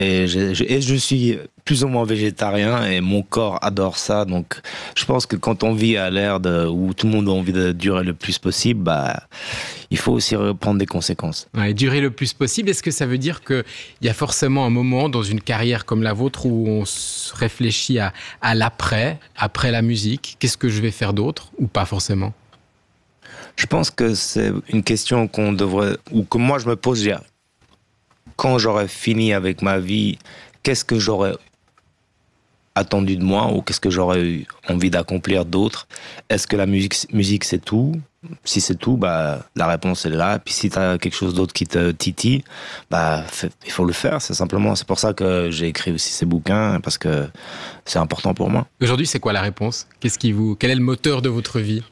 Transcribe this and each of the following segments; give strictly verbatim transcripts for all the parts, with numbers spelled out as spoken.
Et je, je, et je suis plus ou moins végétarien et mon corps adore ça. Donc, je pense que quand on vit à l'ère de, où tout le monde a envie de durer le plus possible, bah, il faut aussi prendre des conséquences. Ouais, durer le plus possible, est-ce que ça veut dire qu'il y a forcément un moment dans une carrière comme la vôtre où on se réfléchit à, à l'après, après la musique? Qu'est-ce que je vais faire d'autre ou pas forcément? Je pense que c'est une question qu'on devrait, ou que moi je me pose. Quand j'aurai fini avec ma vie, qu'est-ce que j'aurais attendu de moi ou qu'est-ce que j'aurais eu envie d'accomplir d'autre? Est-ce que la musique, musique c'est tout? Si c'est tout, bah, la réponse est là. Puis si tu as quelque chose d'autre qui te titille, bah, fait, il faut le faire, c'est simplement. C'est pour ça que j'ai écrit aussi ces bouquins, parce que c'est important pour moi. Aujourd'hui, c'est quoi la réponse? Qu'est-ce qui vous, quel est le moteur de votre vie?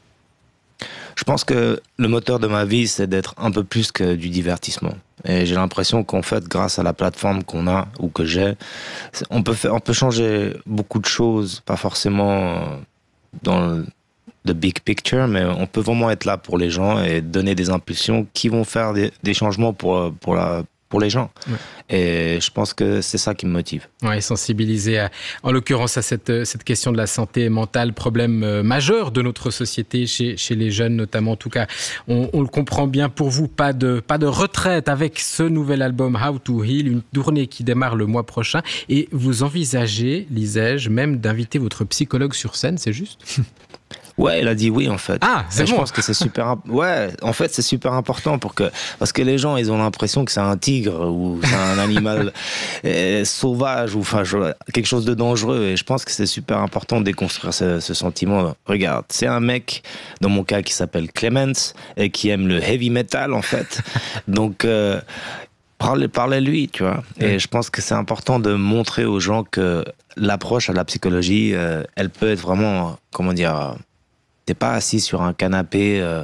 Je pense que le moteur de ma vie, c'est d'être un peu plus que du divertissement. Et j'ai l'impression qu'en fait, grâce à la plateforme qu'on a ou que j'ai, on peut faire, on peut changer beaucoup de choses, pas forcément dans le the big picture, mais on peut vraiment être là pour les gens et donner des impulsions qui vont faire des, des changements pour pour la pour les gens. Ouais. Et je pense que c'est ça qui me motive. Ouais, sensibiliser à, en l'occurrence à cette, cette question de la santé mentale, problème euh, majeur de notre société chez, chez les jeunes notamment. En tout cas, on, on le comprend bien pour vous, pas de, pas de retraite avec ce nouvel album How to Heal, une tournée qui démarre le mois prochain. Et vous envisagez, lisais-je, même d'inviter votre psychologue sur scène, c'est juste? Ouais, il a dit oui en fait. Ah, c'est bon. Je pense que c'est super. Ouais, en fait, c'est super important pour que parce que les gens, ils ont l'impression que c'est un tigre ou c'est un animal euh, sauvage ou enfin quelque chose de dangereux. Et je pense que c'est super important de déconstruire ce, ce sentiment. Regarde, c'est un mec, dans mon cas, qui s'appelle Clemens et qui aime le heavy metal en fait. Donc euh, parlez, parlez lui, tu vois. Et je pense que c'est important de montrer aux gens que l'approche à la psychologie, euh, elle peut être vraiment, comment dire. T'es pas assis sur un canapé euh,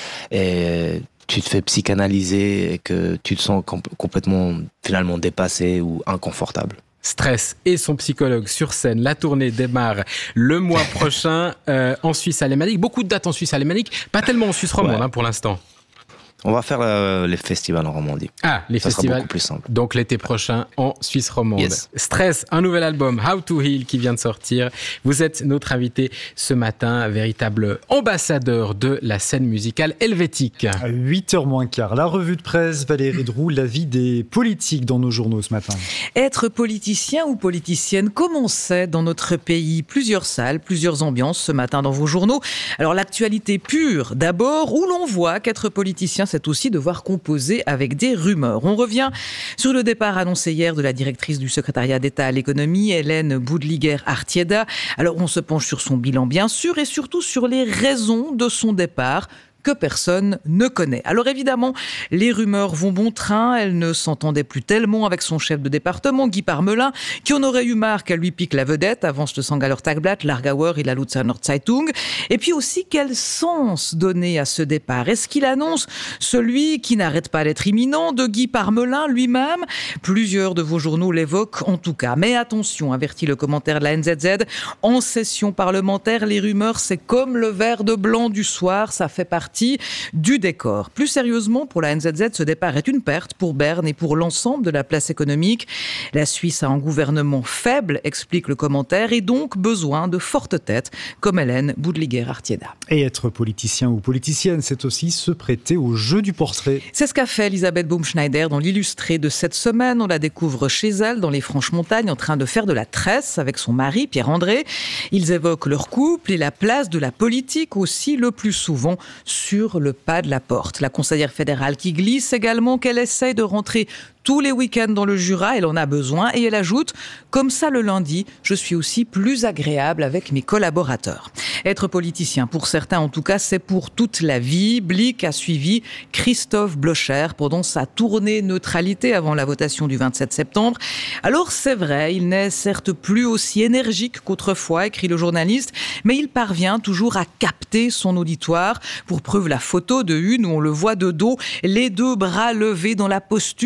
et tu te fais psychanalyser et que tu te sens comp- complètement finalement dépassé ou inconfortable. Stress et son psychologue sur scène. La tournée démarre le mois prochain euh, en Suisse alémanique. Beaucoup de dates en Suisse alémanique, pas tellement en Suisse romande ouais. hein, pour l'instant. On va faire euh, les festivals en Romandie. Ah, les ça festivals. sera beaucoup plus simple. Donc l'été prochain en Suisse romande. Yes. Stress, un nouvel album, How to Heal, qui vient de sortir. Vous êtes notre invité ce matin, véritable ambassadeur de la scène musicale helvétique. À huit heures moins quart, la revue de presse, Valérie Droux, l'avis des politiques dans nos journaux ce matin. Être politicien ou politicienne, comment c'est dans notre pays? Plusieurs salles, plusieurs ambiances ce matin dans vos journaux. Alors l'actualité pure d'abord, où l'on voit qu'être politicien, c'est aussi devoir composer avec des rumeurs. On revient sur le départ annoncé hier de la directrice du secrétariat d'État à l'économie, Hélène Boudliguer-Artieda. Alors on se penche sur son bilan bien sûr et surtout sur les raisons de son départ que personne ne connaît. Alors évidemment, les rumeurs vont bon train. Elle ne s'entendait plus tellement avec son chef de département, Guy Parmelin, qui en aurait eu marre qu'elle lui pique la vedette, avance le Sangaller Tagblatt, l'Aargauer et la Luzerner Zeitung. Et puis aussi, quel sens donner à ce départ? Est-ce qu'il annonce celui qui n'arrête pas d'être imminent de Guy Parmelin lui-même? Plusieurs de vos journaux l'évoquent en tout cas. Mais attention, avertit le commentaire de la N Z Z, en session parlementaire, les rumeurs, c'est comme le verre de blanc du soir, ça fait partie du décor. Plus sérieusement, pour la N Z Z, ce départ est une perte pour Berne et pour l'ensemble de la place économique. La Suisse a un gouvernement faible, explique le commentaire, et donc besoin de fortes têtes comme Hélène Boudliguer-Artieda. Et être politicien ou politicienne, c'est aussi se prêter au jeu du portrait. C'est ce qu'a fait Elisabeth Baumschneider dans l'illustré de cette semaine. On la découvre chez elle, dans les Franches-Montagnes, en train de faire de la tresse avec son mari, Pierre-André. Ils évoquent leur couple et la place de la politique aussi, le plus souvent sur le pas de la porte. La conseillère fédérale qui glisse également qu'elle essaie de rentrer tous les week-ends dans le Jura, elle en a besoin, et elle ajoute « Comme ça, le lundi, je suis aussi plus agréable avec mes collaborateurs ». Être politicien, pour certains en tout cas, c'est pour toute la vie. Blick a suivi Christophe Blocher pendant sa tournée neutralité avant la votation du vingt-sept septembre. Alors c'est vrai, il n'est certes plus aussi énergique qu'autrefois, écrit le journaliste, mais il parvient toujours à capter son auditoire. Pour preuve, la photo de une où on le voit de dos, les deux bras levés dans la posture du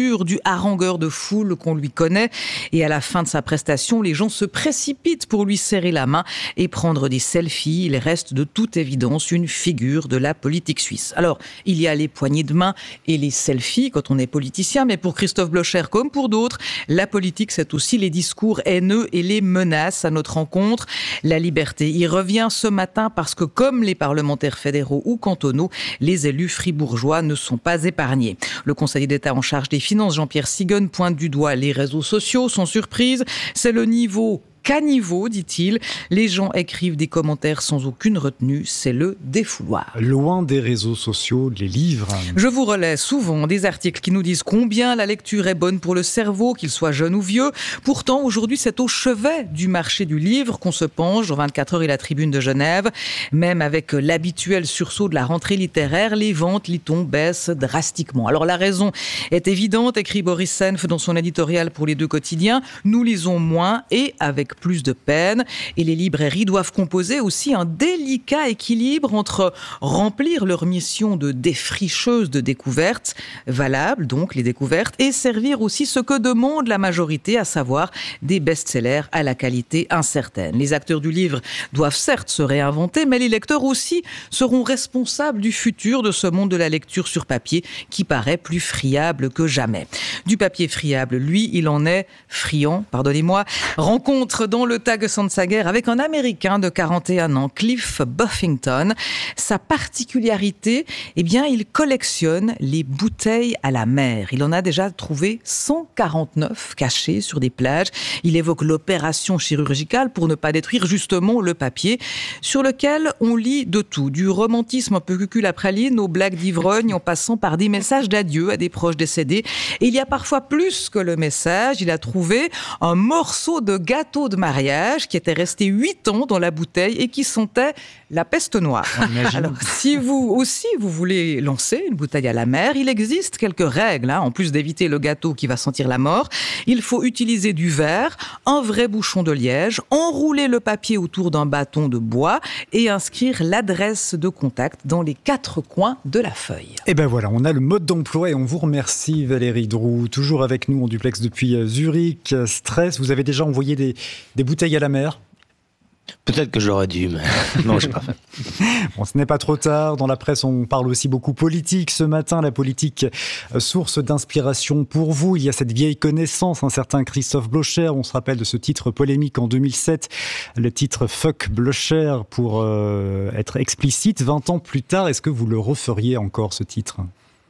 harangueur de foule qu'on lui connaît. Et à la fin de sa prestation, les gens se précipitent pour lui serrer la main et prendre des selfies. Il reste de toute évidence une figure de la politique suisse. Alors, il y a les poignées de main et les selfies quand on est politicien, mais pour Christophe Blocher, comme pour d'autres, la politique, c'est aussi les discours haineux et les menaces. À notre rencontre, la liberté y revient ce matin parce que, comme les parlementaires fédéraux ou cantonaux, les élus fribourgeois ne sont pas épargnés. Le conseiller d'État en charge des finances, Jean-Pierre Sigone, pointe du doigt les réseaux sociaux. Sans surprise, c'est le niveau caniveau, dit-il. Les gens écrivent des commentaires sans aucune retenue. C'est le défouloir. Loin des réseaux sociaux, les livres. Je vous relais souvent des articles qui nous disent combien la lecture est bonne pour le cerveau, qu'il soit jeune ou vieux. Pourtant, aujourd'hui, c'est au chevet du marché du livre qu'on se penche. Dans vingt-quatre heures et la Tribune de Genève. Même avec l'habituel sursaut de la rentrée littéraire, les ventes, lit-on, baissent drastiquement. Alors la raison est évidente, écrit Boris Senf dans son éditorial pour les deux quotidiens. Nous lisons moins et avec plus de peine. Et les librairies doivent composer aussi un délicat équilibre entre remplir leur mission de défricheuse de découvertes, valables donc les découvertes, et servir aussi ce que demande la majorité, à savoir des best-sellers à la qualité incertaine. Les acteurs du livre doivent certes se réinventer, mais les lecteurs aussi seront responsables du futur de ce monde de la lecture sur papier qui paraît plus friable que jamais. Du papier friable, lui, il en est friand, pardonnez-moi. Rencontre dans le Tagesandssager avec un Américain de quarante et un ans, Cliff Buffington. Sa particularité, eh bien, il collectionne les bouteilles à la mer. Il en a déjà trouvé cent quarante-neuf cachées sur des plages. Il évoque l'opération chirurgicale pour ne pas détruire justement le papier, sur lequel on lit de tout, du romantisme un peu cucul-à-praline aux blagues d'ivrogne, en passant par des messages d'adieu à des proches décédés. Et il y a parfois plus que le message. Il a trouvé un morceau de gâteau de mariage qui était resté huit ans dans la bouteille et qui sentait la peste noire. Alors, si vous aussi vous voulez lancer une bouteille à la mer, il existe quelques règles, hein, en plus d'éviter le gâteau qui va sentir la mort. Il faut utiliser du verre, un vrai bouchon de liège, enrouler le papier autour d'un bâton de bois et inscrire l'adresse de contact dans les quatre coins de la feuille. Et ben voilà, on a le mode d'emploi et on vous remercie Valérie Droux, toujours avec nous en duplex depuis Zurich. Stress, vous avez déjà envoyé des, des bouteilles à la mer ? Peut-être que j'aurais dû, mais non, je n'ai pas fait. Bon, ce n'est pas trop tard. Dans la presse, on parle aussi beaucoup politique. Ce matin, la politique, source d'inspiration pour vous. Il y a cette vieille connaissance, un certain Christophe Blocher. On se rappelle de ce titre polémique en deux mille sept, le titre « Fuck Blocher » pour euh, être explicite. vingt ans plus tard, est-ce que vous le referiez encore, ce titre ?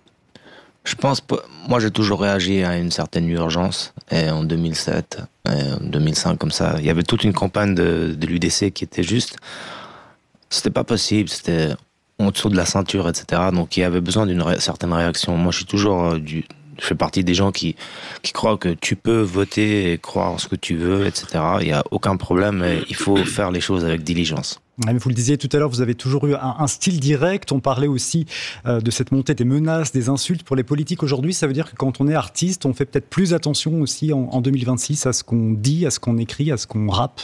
Je pense, moi j'ai toujours réagi à une certaine urgence, et en deux mille sept, et en deux mille cinq comme ça, il y avait toute une campagne de, de l'U D C qui était juste, c'était pas possible, c'était en dessous de la ceinture, et cetera. Donc il y avait besoin d'une ré, certaine réaction. Moi je suis toujours, euh, du, je fais partie des gens qui, qui croient que tu peux voter et croire en ce que tu veux, et cetera. Il n'y a aucun problème, mais il faut faire les choses avec diligence. Vous le disiez tout à l'heure, vous avez toujours eu un, un style direct. On parlait aussi euh, de cette montée des menaces, des insultes pour les politiques aujourd'hui. Ça veut dire que quand on est artiste, on fait peut-être plus attention aussi en, en deux mille vingt-six à ce qu'on dit, à ce qu'on écrit, à ce qu'on rappe.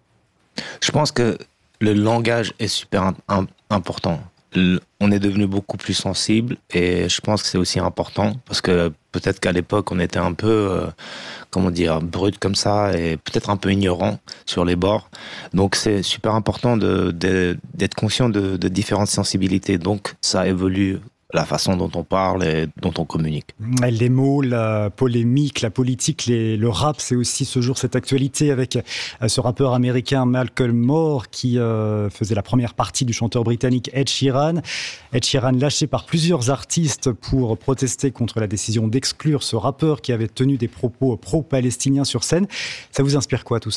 Je pense que le langage est super im- important. Le, on est devenu beaucoup plus sensible et je pense que c'est aussi important parce que peut-être qu'à l'époque on était un peu, euh, comment dire, brut comme ça et peut-être un peu ignorant sur les bords. Donc c'est super important de, de, d'être conscient de, de différentes sensibilités. Donc ça évolue la façon dont on parle et dont on communique. Les mots, la polémique, la politique, les, le rap, c'est aussi ce jour cette actualité avec ce rappeur américain Malcolm Moore qui euh, faisait la première partie du chanteur britannique Ed Sheeran. Ed Sheeran lâché par plusieurs artistes pour protester contre la décision d'exclure ce rappeur qui avait tenu des propos pro-palestiniens sur scène. Ça vous inspire quoi tout ça ?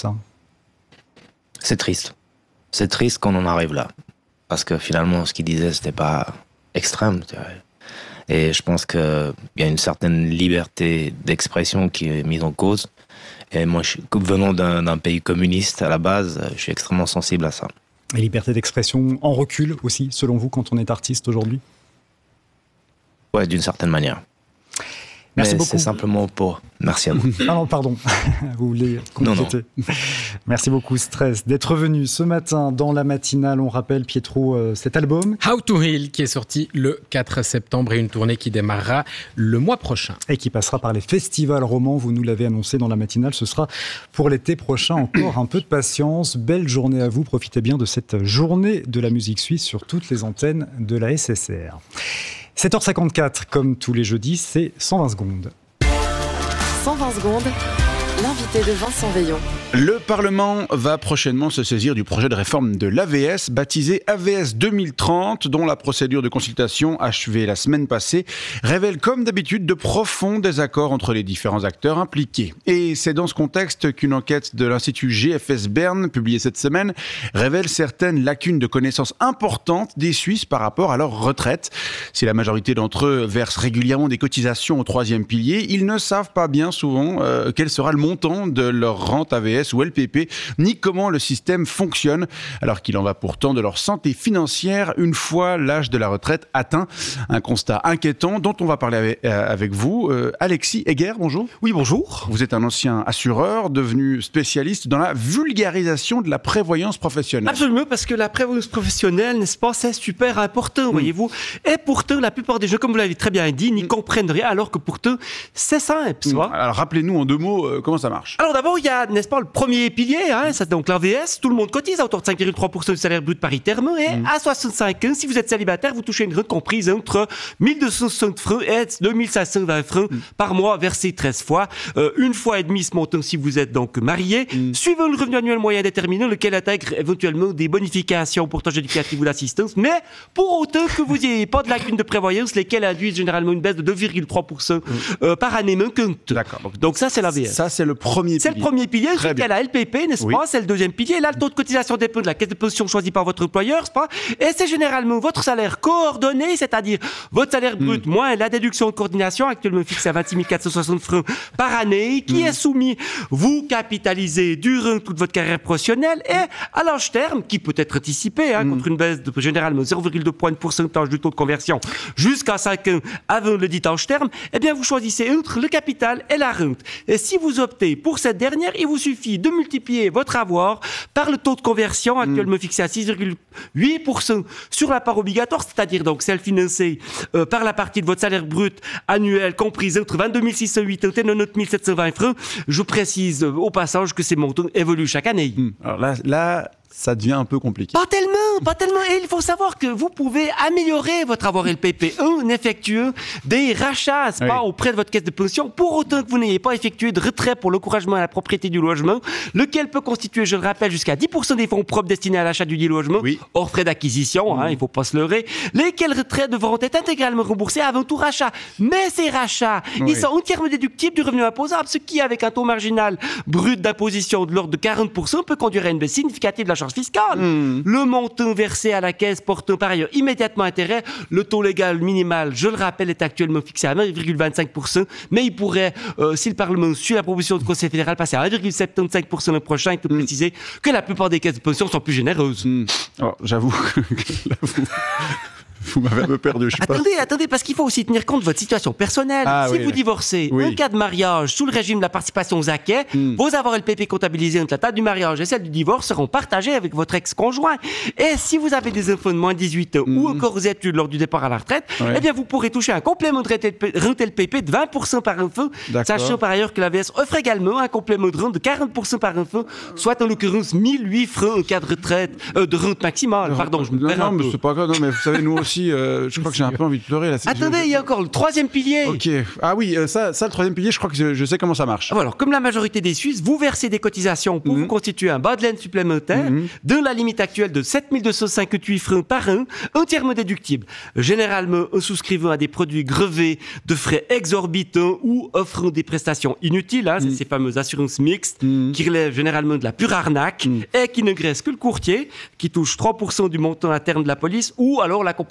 C'est triste. C'est triste qu'on en arrive là. Parce que finalement, ce qu'il disait, c'était pas extrême. Et je pense qu'il y a une certaine liberté d'expression qui est mise en cause. Et moi, je, venant d'un, d'un pays communiste à la base, je suis extrêmement sensible à ça. Et liberté d'expression en recul aussi, selon vous, quand on est artiste aujourd'hui ? Ouais, d'une certaine manière. Merci Mais beaucoup. c'est simplement pour... Merci à vous. Ah non, pardon. Vous voulez compléter. Non, non. Merci beaucoup, Stress, d'être venu ce matin dans la matinale. On rappelle, Pietro, euh, cet album How to Heal, qui est sorti le quatre septembre et une tournée qui démarrera le mois prochain. Et qui passera par les festivals romans. Vous nous l'avez annoncé dans la matinale. Ce sera pour l'été prochain. Encore un peu de patience. Belle journée à vous. Profitez bien de cette journée de la musique suisse sur toutes les antennes de la S S R. sept heures cinquante-quatre, comme tous les jeudis, c'est cent vingt secondes. cent vingt secondes, l'invité de Vincent Veillon. Le Parlement va prochainement se saisir du projet de réforme de l'A V S, baptisé A V S deux mille trente, dont la procédure de consultation achevée la semaine passée révèle comme d'habitude de profonds désaccords entre les différents acteurs impliqués. Et c'est dans ce contexte qu'une enquête de l'Institut G F S Bern, publiée cette semaine, révèle certaines lacunes de connaissances importantes des Suisses par rapport à leur retraite. Si la majorité d'entre eux versent régulièrement des cotisations au troisième pilier, ils ne savent pas bien souvent euh, quel sera le montant de leur rente A V S ou L P P, ni comment le système fonctionne, alors qu'il en va pourtant de leur santé financière une fois l'âge de la retraite atteint. Un constat inquiétant dont on va parler avec, euh, avec vous. Euh, Alexis Egger, bonjour. Oui, bonjour. Vous êtes un ancien assureur, devenu spécialiste dans la vulgarisation de la prévoyance professionnelle. Absolument, parce que la prévoyance professionnelle, n'est-ce pas, c'est super important, mmh. voyez-vous. Et pourtant, la plupart des gens, comme vous l'avez très bien dit, n'y mmh. comprennent rien, alors que pourtant, c'est simple. Mmh. Alors, rappelez-nous en deux mots euh, comment ça marche. Alors d'abord, il y a, n'est-ce pas, le premier pilier, hein, c'est donc l'A V S, tout le monde cotise à hauteur de cinq virgule trois pour cent du salaire brut paritairement, et mmh. à soixante-cinq ans, si vous êtes célibataire, vous touchez une rente comprise entre mille deux cent soixante francs et deux mille cinq cent vingt francs mmh. par mois, versé treize fois, euh, une fois et demi ce montant si vous êtes donc marié, mmh. suivant le revenu annuel moyen déterminé, lequel intègre éventuellement des bonifications pour tâches éducatives ou d'assistance, mais pour autant que vous n'ayez pas de lacune de prévoyance, lesquelles induisent généralement une baisse de deux virgule trois pour cent mmh. euh, par année même compte. D'accord. Donc, donc ça, c'est l'A V S. Ça, c'est le premier pilier. C'est le premier pilier. Il y a la L P P, n'est-ce oui. pas? C'est le deuxième pilier. Là, le taux de cotisation dépend de la caisse de pension choisie par votre employeur, n'est-ce pas? Et c'est généralement votre salaire coordonné, c'est-à-dire votre salaire brut mm. moins la déduction de coordination, actuellement fixée à vingt-six mille quatre cent soixante francs par année, qui mm. est soumis. Vous capitalisez durant toute votre carrière professionnelle et à l'âge terme, qui peut être anticipé, hein, mm. contre une baisse de généralement zéro virgule deux points de pourcentage du taux de conversion jusqu'à cinq ans avant le dit âge terme, eh bien, vous choisissez entre le capital et la rente. Et si vous optez pour cette dernière, il vous suffit de multiplier votre avoir par le taux de conversion actuellement mmh. fixé à six virgule huit pour cent sur la part obligatoire, c'est-à-dire donc celle financée euh, par la partie de votre salaire brut annuel comprise entre vingt-deux mille six cent huit et quatre-vingt-dix-neuf mille sept cent vingt francs. Je précise euh, au passage que ces montants évoluent chaque année. Mmh. Alors là, là, ça devient un peu compliqué. Pas tellement, pas tellement. Et il faut savoir que vous pouvez améliorer votre avoir L P P en effectuant des rachats, oui. pas auprès de votre caisse de pension, pour autant que vous n'ayez pas effectué de retrait pour l'encouragement à la propriété du logement, lequel peut constituer, je le rappelle, jusqu'à dix pour cent des fonds propres destinés à l'achat du dit logement, oui. hors frais d'acquisition, mmh. hein, il ne faut pas se leurrer, lesquels retraits devront être intégralement remboursés avant tout rachat. Mais ces rachats, oui. ils sont entièrement déductibles du revenu imposable, ce qui, avec un taux marginal brut d'imposition de l'ordre de quarante pour cent, peut conduire à une baisse significative de la charge fiscale. Mmh. Le montant versé à la caisse portant par ailleurs immédiatement intérêt, le taux légal minimal, je le rappelle, est actuellement fixé à un virgule vingt-cinq pour cent, mais il pourrait, euh, si le Parlement suit la proposition du Conseil fédéral, passer à un virgule soixante-quinze pour cent l'an prochain. Il faut mmh. préciser que la plupart des caisses de pension sont plus généreuses. Mmh. Alors, j'avoue que là, vous... Vous m'avez un peu perdu, je sais attendez, pas. Attendez, parce qu'il faut aussi tenir compte de votre situation personnelle. Ah, si oui, vous divorcez, oui. en cas de mariage, sous le régime de la participation aux acquets, mm. vos avoirs L P P comptabilisés entre la date du mariage et celle du divorce seront partagés avec votre ex-conjoint. Et si vous avez des enfants de moins de dix-huit ans mm. ou encore aux études lors du départ à la retraite, ouais. eh bien, vous pourrez toucher un complément de rente L P P de vingt pour cent par enfant, sachant par ailleurs que l'A V S offre également un complément de rente de quarante pour cent par enfant, soit en l'occurrence mille huit francs en cas de retraite, euh, de rente maximale. Pardon, je me perds un peu. Non, mais c'est pas grave. Non, mais vous savez, nous aussi, euh, je crois que j'ai un peu envie de pleurer là. Attendez, il y a encore le troisième pilier. Ok. Ah oui, euh, ça, ça, le troisième pilier, je crois que je, je sais comment ça marche. Ah, alors, comme la majorité des Suisses, vous versez des cotisations pour mmh. vous constituer un bas de laine supplémentaire mmh. dans la limite actuelle de sept mille deux cent cinquante-huit francs par an, entièrement déductible. Généralement, en souscrivant à des produits grevés de frais exorbitants ou offrant des prestations inutiles, hein, mmh. c'est ces fameuses assurances mixtes mmh. qui relèvent généralement de la pure arnaque mmh. et qui ne graissent que le courtier, qui touche trois pour cent du montant à terme de la police, ou alors l'accompagnement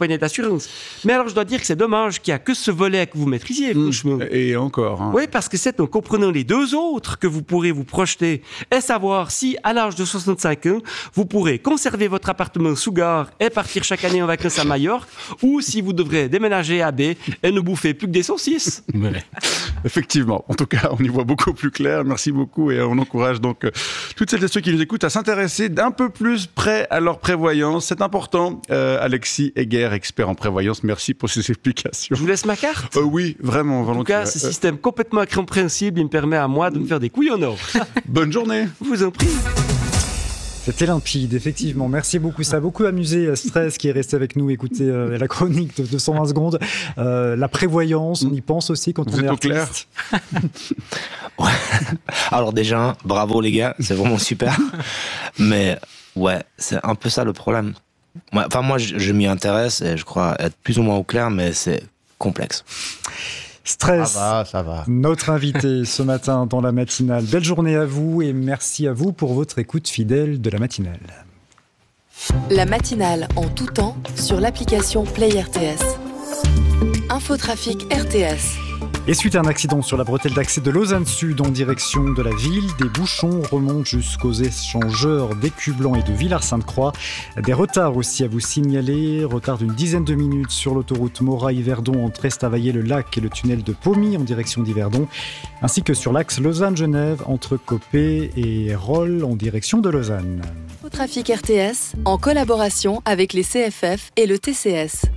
compagnie d'assurance. Mais alors, je dois dire que c'est dommage qu'il n'y a que ce volet que vous maîtrisiez, Mmh. franchement. Et encore. Hein. Oui, parce que c'est en comprenant les deux autres que vous pourrez vous projeter et savoir si, à l'âge de soixante-cinq ans, vous pourrez conserver votre appartement sous gare et partir chaque année en vacances à Majorque, ou si vous devrez déménager à B et ne bouffer plus que des saucisses. Ouais. Effectivement. En tout cas, on y voit beaucoup plus clair. Merci beaucoup et on encourage donc euh, toutes celles et ceux qui nous écoutent à s'intéresser d'un peu plus près à leur prévoyance. C'est important. Euh, Alexis Heger, expert en prévoyance, merci pour ces explications. Je vous laisse ma carte. Euh, oui, vraiment, En tout volontiers. cas, ce système complètement incompréhensible, il me permet à moi de me faire des couilles en or. Bonne journée. Je vous en prie. C'était limpide, effectivement. Merci beaucoup. Ça a beaucoup amusé Stress qui est resté avec nous, écouter euh, la chronique de, de cent vingt secondes. Euh, la prévoyance, on y pense aussi quand Vous on est êtes au clair artiste. Ouais. Alors déjà, bravo les gars, c'est vraiment super. Mais ouais, c'est un peu ça le problème. Ouais, enfin moi, je, je m'y intéresse et je crois être plus ou moins au clair, mais c'est complexe. Stress, Ça va, ça va. notre invité ce matin dans la matinale. Belle journée à vous et merci à vous pour votre écoute fidèle de la matinale. La matinale en tout temps sur l'application Play R T S. Infotrafic R T S. Et suite à un accident sur la bretelle d'accès de Lausanne Sud en direction de la ville, des bouchons remontent jusqu'aux échangeurs d'Écublanc et de Villars-Sainte-Croix. Des retards aussi à vous signaler, retard d'une dizaine de minutes sur l'autoroute Morat-Yverdon entre Estavayer-le-Lac et le tunnel de Pommy en direction d'Yverdon, ainsi que sur l'axe Lausanne-Genève entre Copé et Rolle en direction de Lausanne. Infotrafic R T S en collaboration avec les C F F et le T C S.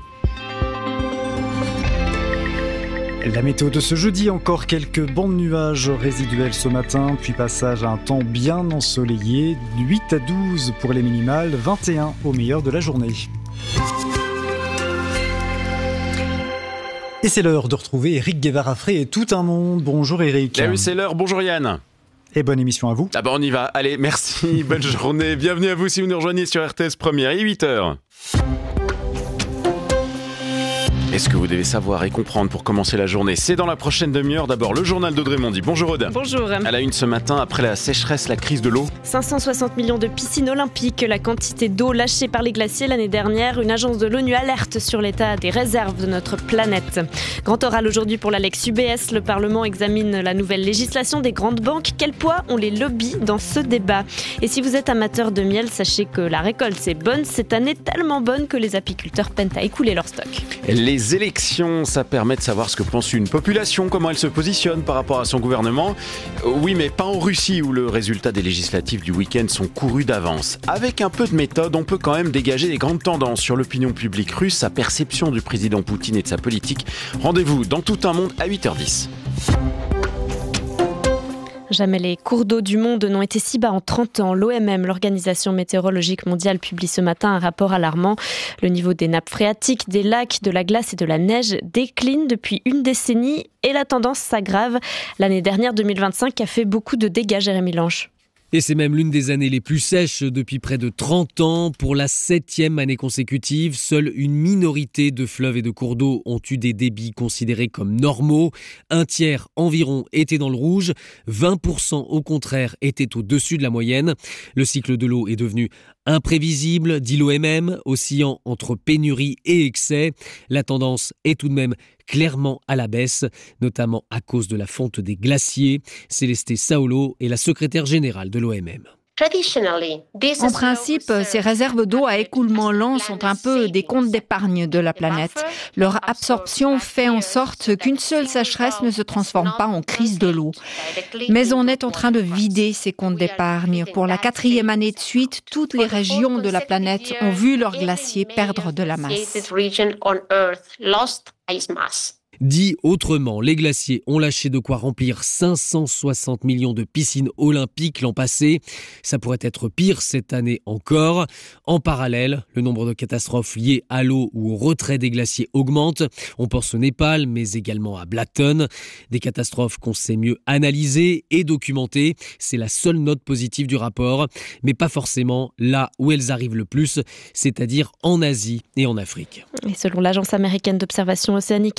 La météo de ce jeudi, encore quelques bancs de nuages résiduels ce matin, puis passage à un temps bien ensoleillé, huit à douze pour les minimales, vingt et un au meilleur de la journée. Et c'est l'heure de retrouver Eric Guevara-Frey et tout un monde. Bonjour Eric. Eh oui, c'est l'heure. Bonjour Yann. Et bonne émission à vous. Ah bah on y va. Allez, merci. Bonne journée. Bienvenue à vous si vous nous rejoignez sur R T S Première. Il est huit heures. Et ce que vous devez savoir et comprendre pour commencer la journée, c'est dans la prochaine demi-heure. D'abord, le journal d'Audrey Mondy. Bonjour Aude. Bonjour. À la une ce matin, après la sécheresse, la crise de l'eau. cinq cent soixante millions de piscines olympiques, la quantité d'eau lâchée par les glaciers l'année dernière. Une agence de l'ONU alerte sur l'état des réserves de notre planète. Grand oral aujourd'hui pour l'Alex U B S. Le Parlement examine la nouvelle législation des grandes banques. Quel poids ont les lobbies dans ce débat? Et si vous êtes amateur de miel, sachez que la récolte est bonne cette année, tellement bonne que les apiculteurs peinent à écouler leur stock. Les élections, ça permet de savoir ce que pense une population, comment elle se positionne par rapport à son gouvernement. Oui, mais pas en Russie où le résultat des législatives du week-end sont courus d'avance. Avec un peu de méthode, on peut quand même dégager des grandes tendances sur l'opinion publique russe, sa perception du président Poutine et de sa politique. Rendez-vous dans Tout un monde à huit heures dix. Jamais les cours d'eau du monde n'ont été si bas en trente ans. L'O M M, l'Organisation météorologique mondiale, publie ce matin un rapport alarmant. Le niveau des nappes phréatiques, des lacs, de la glace et de la neige décline depuis une décennie et la tendance s'aggrave. L'année dernière, deux mille vingt-cinq, a fait beaucoup de dégâts, Jérémy Lange. Et c'est même l'une des années les plus sèches depuis près de trente ans. Pour la septième année consécutive, seule une minorité de fleuves et de cours d'eau ont eu des débits considérés comme normaux. Un tiers environ était dans le rouge, vingt pour cent au contraire étaient au-dessus de la moyenne. Le cycle de l'eau est devenu imprévisible, dit l'O M M, oscillant entre pénurie et excès. La tendance est tout de même clairement à la baisse, notamment à cause de la fonte des glaciers. Céleste Saolo est la secrétaire générale de l'O M M. En principe, ces réserves d'eau à écoulement lent sont un peu des comptes d'épargne de la planète. Leur absorption fait en sorte qu'une seule sécheresse ne se transforme pas en crise de l'eau. Mais on est en train de vider ces comptes d'épargne. Pour la quatrième année de suite, toutes les régions de la planète ont vu leurs glaciers perdre de la masse. Dit autrement, les glaciers ont lâché de quoi remplir cinq cent soixante millions de piscines olympiques l'an passé. Ça pourrait être pire cette année encore. En parallèle, le nombre de catastrophes liées à l'eau ou au retrait des glaciers augmente. On pense au Népal, mais également à Blackton. Des catastrophes qu'on sait mieux analyser et documenter. C'est la seule note positive du rapport, mais pas forcément là où elles arrivent le plus, c'est-à-dire en Asie et en Afrique. Et selon l'Agence américaine d'observation océanique et atmosphérique,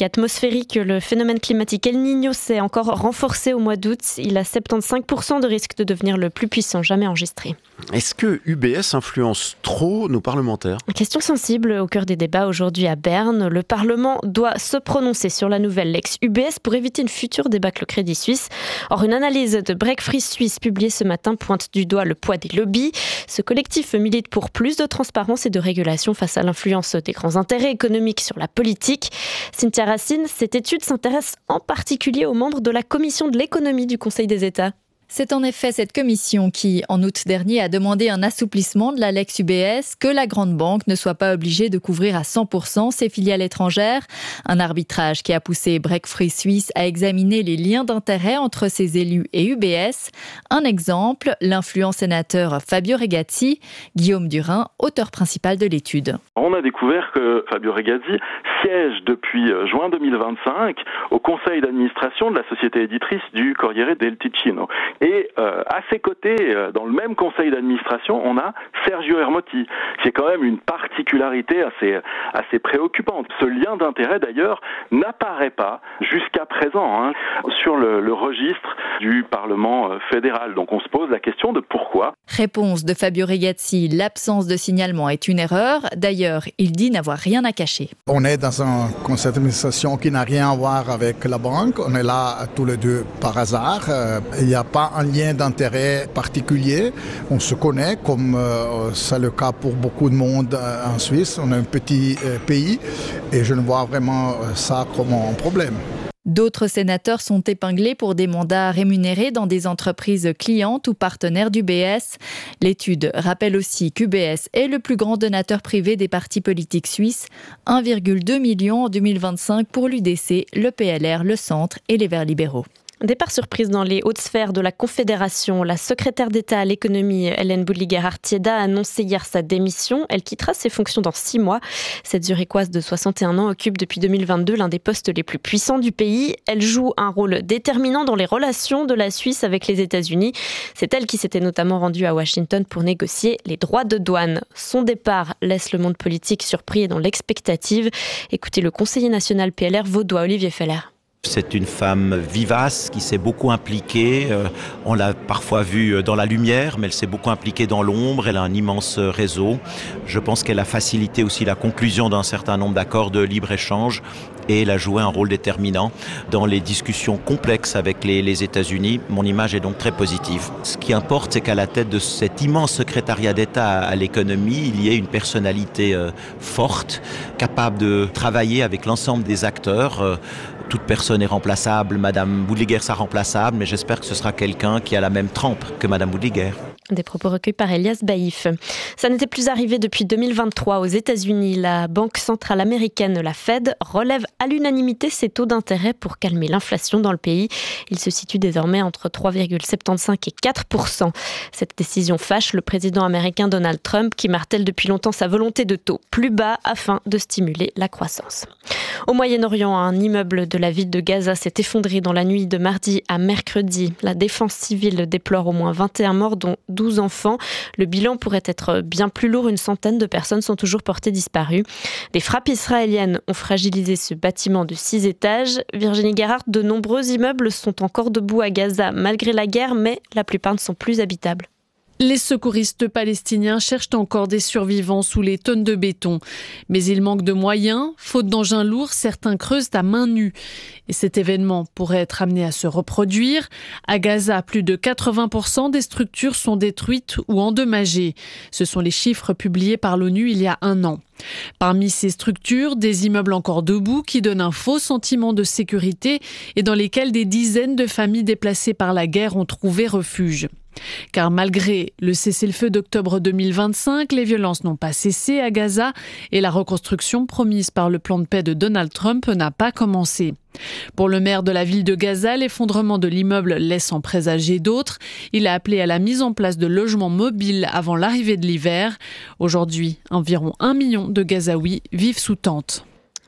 Ferry que le phénomène climatique El Niño s'est encore renforcé au mois d'août. Il a soixante-quinze pour cent de risque de devenir le plus puissant jamais enregistré. Est-ce que U B S influence trop nos parlementaires ? Question sensible au cœur des débats aujourd'hui à Berne. Le Parlement doit se prononcer sur la nouvelle Lex U B S pour éviter une future débâcle Crédit Suisse. Or, une analyse de Break Free Suisse publiée ce matin pointe du doigt le poids des lobbies. Ce collectif milite pour plus de transparence et de régulation face à l'influence des grands intérêts économiques sur la politique. Cynthia Racine, cette étude s'intéresse en particulier aux membres de la Commission de l'économie du Conseil des États. C'est en effet cette commission qui, en août dernier, a demandé un assouplissement de la Lex U B S, que la grande banque ne soit pas obligée de couvrir à cent pour cent ses filiales étrangères. Un arbitrage qui a poussé Break Free Suisse à examiner les liens d'intérêt entre ses élus et U B S. Un exemple, l'influent sénateur Fabio Regazzi, Guillaume Durin, auteur principal de l'étude. On a découvert que Fabio Regazzi siège depuis juin deux mille vingt-cinq au conseil d'administration de la société éditrice du Corriere del Ticino. Et euh, à ses côtés, euh, dans le même conseil d'administration, on a Sergio Ermotti, qui est quand même une particularité assez, assez préoccupante. Ce lien d'intérêt, d'ailleurs, n'apparaît pas jusqu'à présent hein, sur le, le registre du Parlement fédéral. Donc on se pose la question de pourquoi. Réponse de Fabio Regazzi, l'absence de signalement est une erreur. D'ailleurs, il dit n'avoir rien à cacher. On est dans un conseil d'administration qui n'a rien à voir avec la banque. On est là tous les deux par hasard. Euh, il n'y a pas un lien d'intérêt particulier. On se connaît, comme euh, c'est le cas pour beaucoup de monde euh, en Suisse. On est un petit euh, pays et je ne vois vraiment euh, ça comme un problème. D'autres sénateurs sont épinglés pour des mandats rémunérés dans des entreprises clientes ou partenaires d'U B S. L'étude rappelle aussi qu'U B S est le plus grand donateur privé des partis politiques suisses, un virgule deux million en deux mille vingt-cinq pour l'U D C, le P L R, le Centre et les Verts libéraux. Départ surprise dans les hautes sphères de la Confédération. La secrétaire d'État à l'économie, Hélène Boudliger-Artieda, a annoncé hier sa démission. Elle quittera ses fonctions dans six mois. Cette Zurichoise de soixante et un ans occupe depuis deux mille vingt-deux l'un des postes les plus puissants du pays. Elle joue un rôle déterminant dans les relations de la Suisse avec les États-Unis. C'est elle qui s'était notamment rendue à Washington pour négocier les droits de douane. Son départ laisse le monde politique surpris et dans l'expectative. Écoutez le conseiller national P L R vaudois, Olivier Feller. C'est une femme vivace qui s'est beaucoup impliquée. Euh, on l'a parfois vue dans la lumière, mais elle s'est beaucoup impliquée dans l'ombre. Elle a un immense réseau. Je pense qu'elle a facilité aussi la conclusion d'un certain nombre d'accords de libre-échange et elle a joué un rôle déterminant dans les discussions complexes avec les, les États-Unis. Mon image est donc très positive. Ce qui importe, c'est qu'à la tête de cet immense secrétariat d'État à l'économie, il y ait une personnalité euh, forte, capable de travailler avec l'ensemble des acteurs. Euh, Toute personne est remplaçable, Madame Boudliger sera remplaçable, mais j'espère que ce sera quelqu'un qui a la même trempe que Madame Boudliger. Des propos recueillis par Elias Baïf. Ça n'était plus arrivé depuis deux mille vingt-trois aux États-Unis. La Banque centrale américaine, la Fed, relève à l'unanimité ses taux d'intérêt pour calmer l'inflation dans le pays. Il se situe désormais entre trois virgule soixante-quinze et quatre pour cent. Cette décision fâche le président américain Donald Trump qui martèle depuis longtemps sa volonté de taux plus bas afin de stimuler la croissance. Au Moyen-Orient, un immeuble de la ville de Gaza s'est effondré dans la nuit de mardi à mercredi. La défense civile déplore au moins vingt et un morts, dont douze enfants. Le bilan pourrait être bien plus lourd. Une centaine de personnes sont toujours portées disparues. Des frappes israéliennes ont fragilisé ce bâtiment de six étages. Virginie Gerhardt, de nombreux immeubles sont encore debout à Gaza malgré la guerre, mais la plupart ne sont plus habitables. Les secouristes palestiniens cherchent encore des survivants sous les tonnes de béton. Mais il manque de moyens. Faute d'engins lourds, certains creusent à main nue. Et cet événement pourrait être amené à se reproduire. À Gaza, plus de quatre-vingts pour cent des structures sont détruites ou endommagées. Ce sont les chiffres publiés par l'ONU il y a un an. Parmi ces structures, des immeubles encore debout qui donnent un faux sentiment de sécurité et dans lesquels des dizaines de familles déplacées par la guerre ont trouvé refuge. Car malgré le cessez-le-feu d'octobre deux mille vingt-cinq, les violences n'ont pas cessé à Gaza et la reconstruction promise par le plan de paix de Donald Trump n'a pas commencé. Pour le maire de la ville de Gaza, l'effondrement de l'immeuble laisse en présager d'autres. Il a appelé à la mise en place de logements mobiles avant l'arrivée de l'hiver. Aujourd'hui, environ un million de Gazaouis vivent sous tente.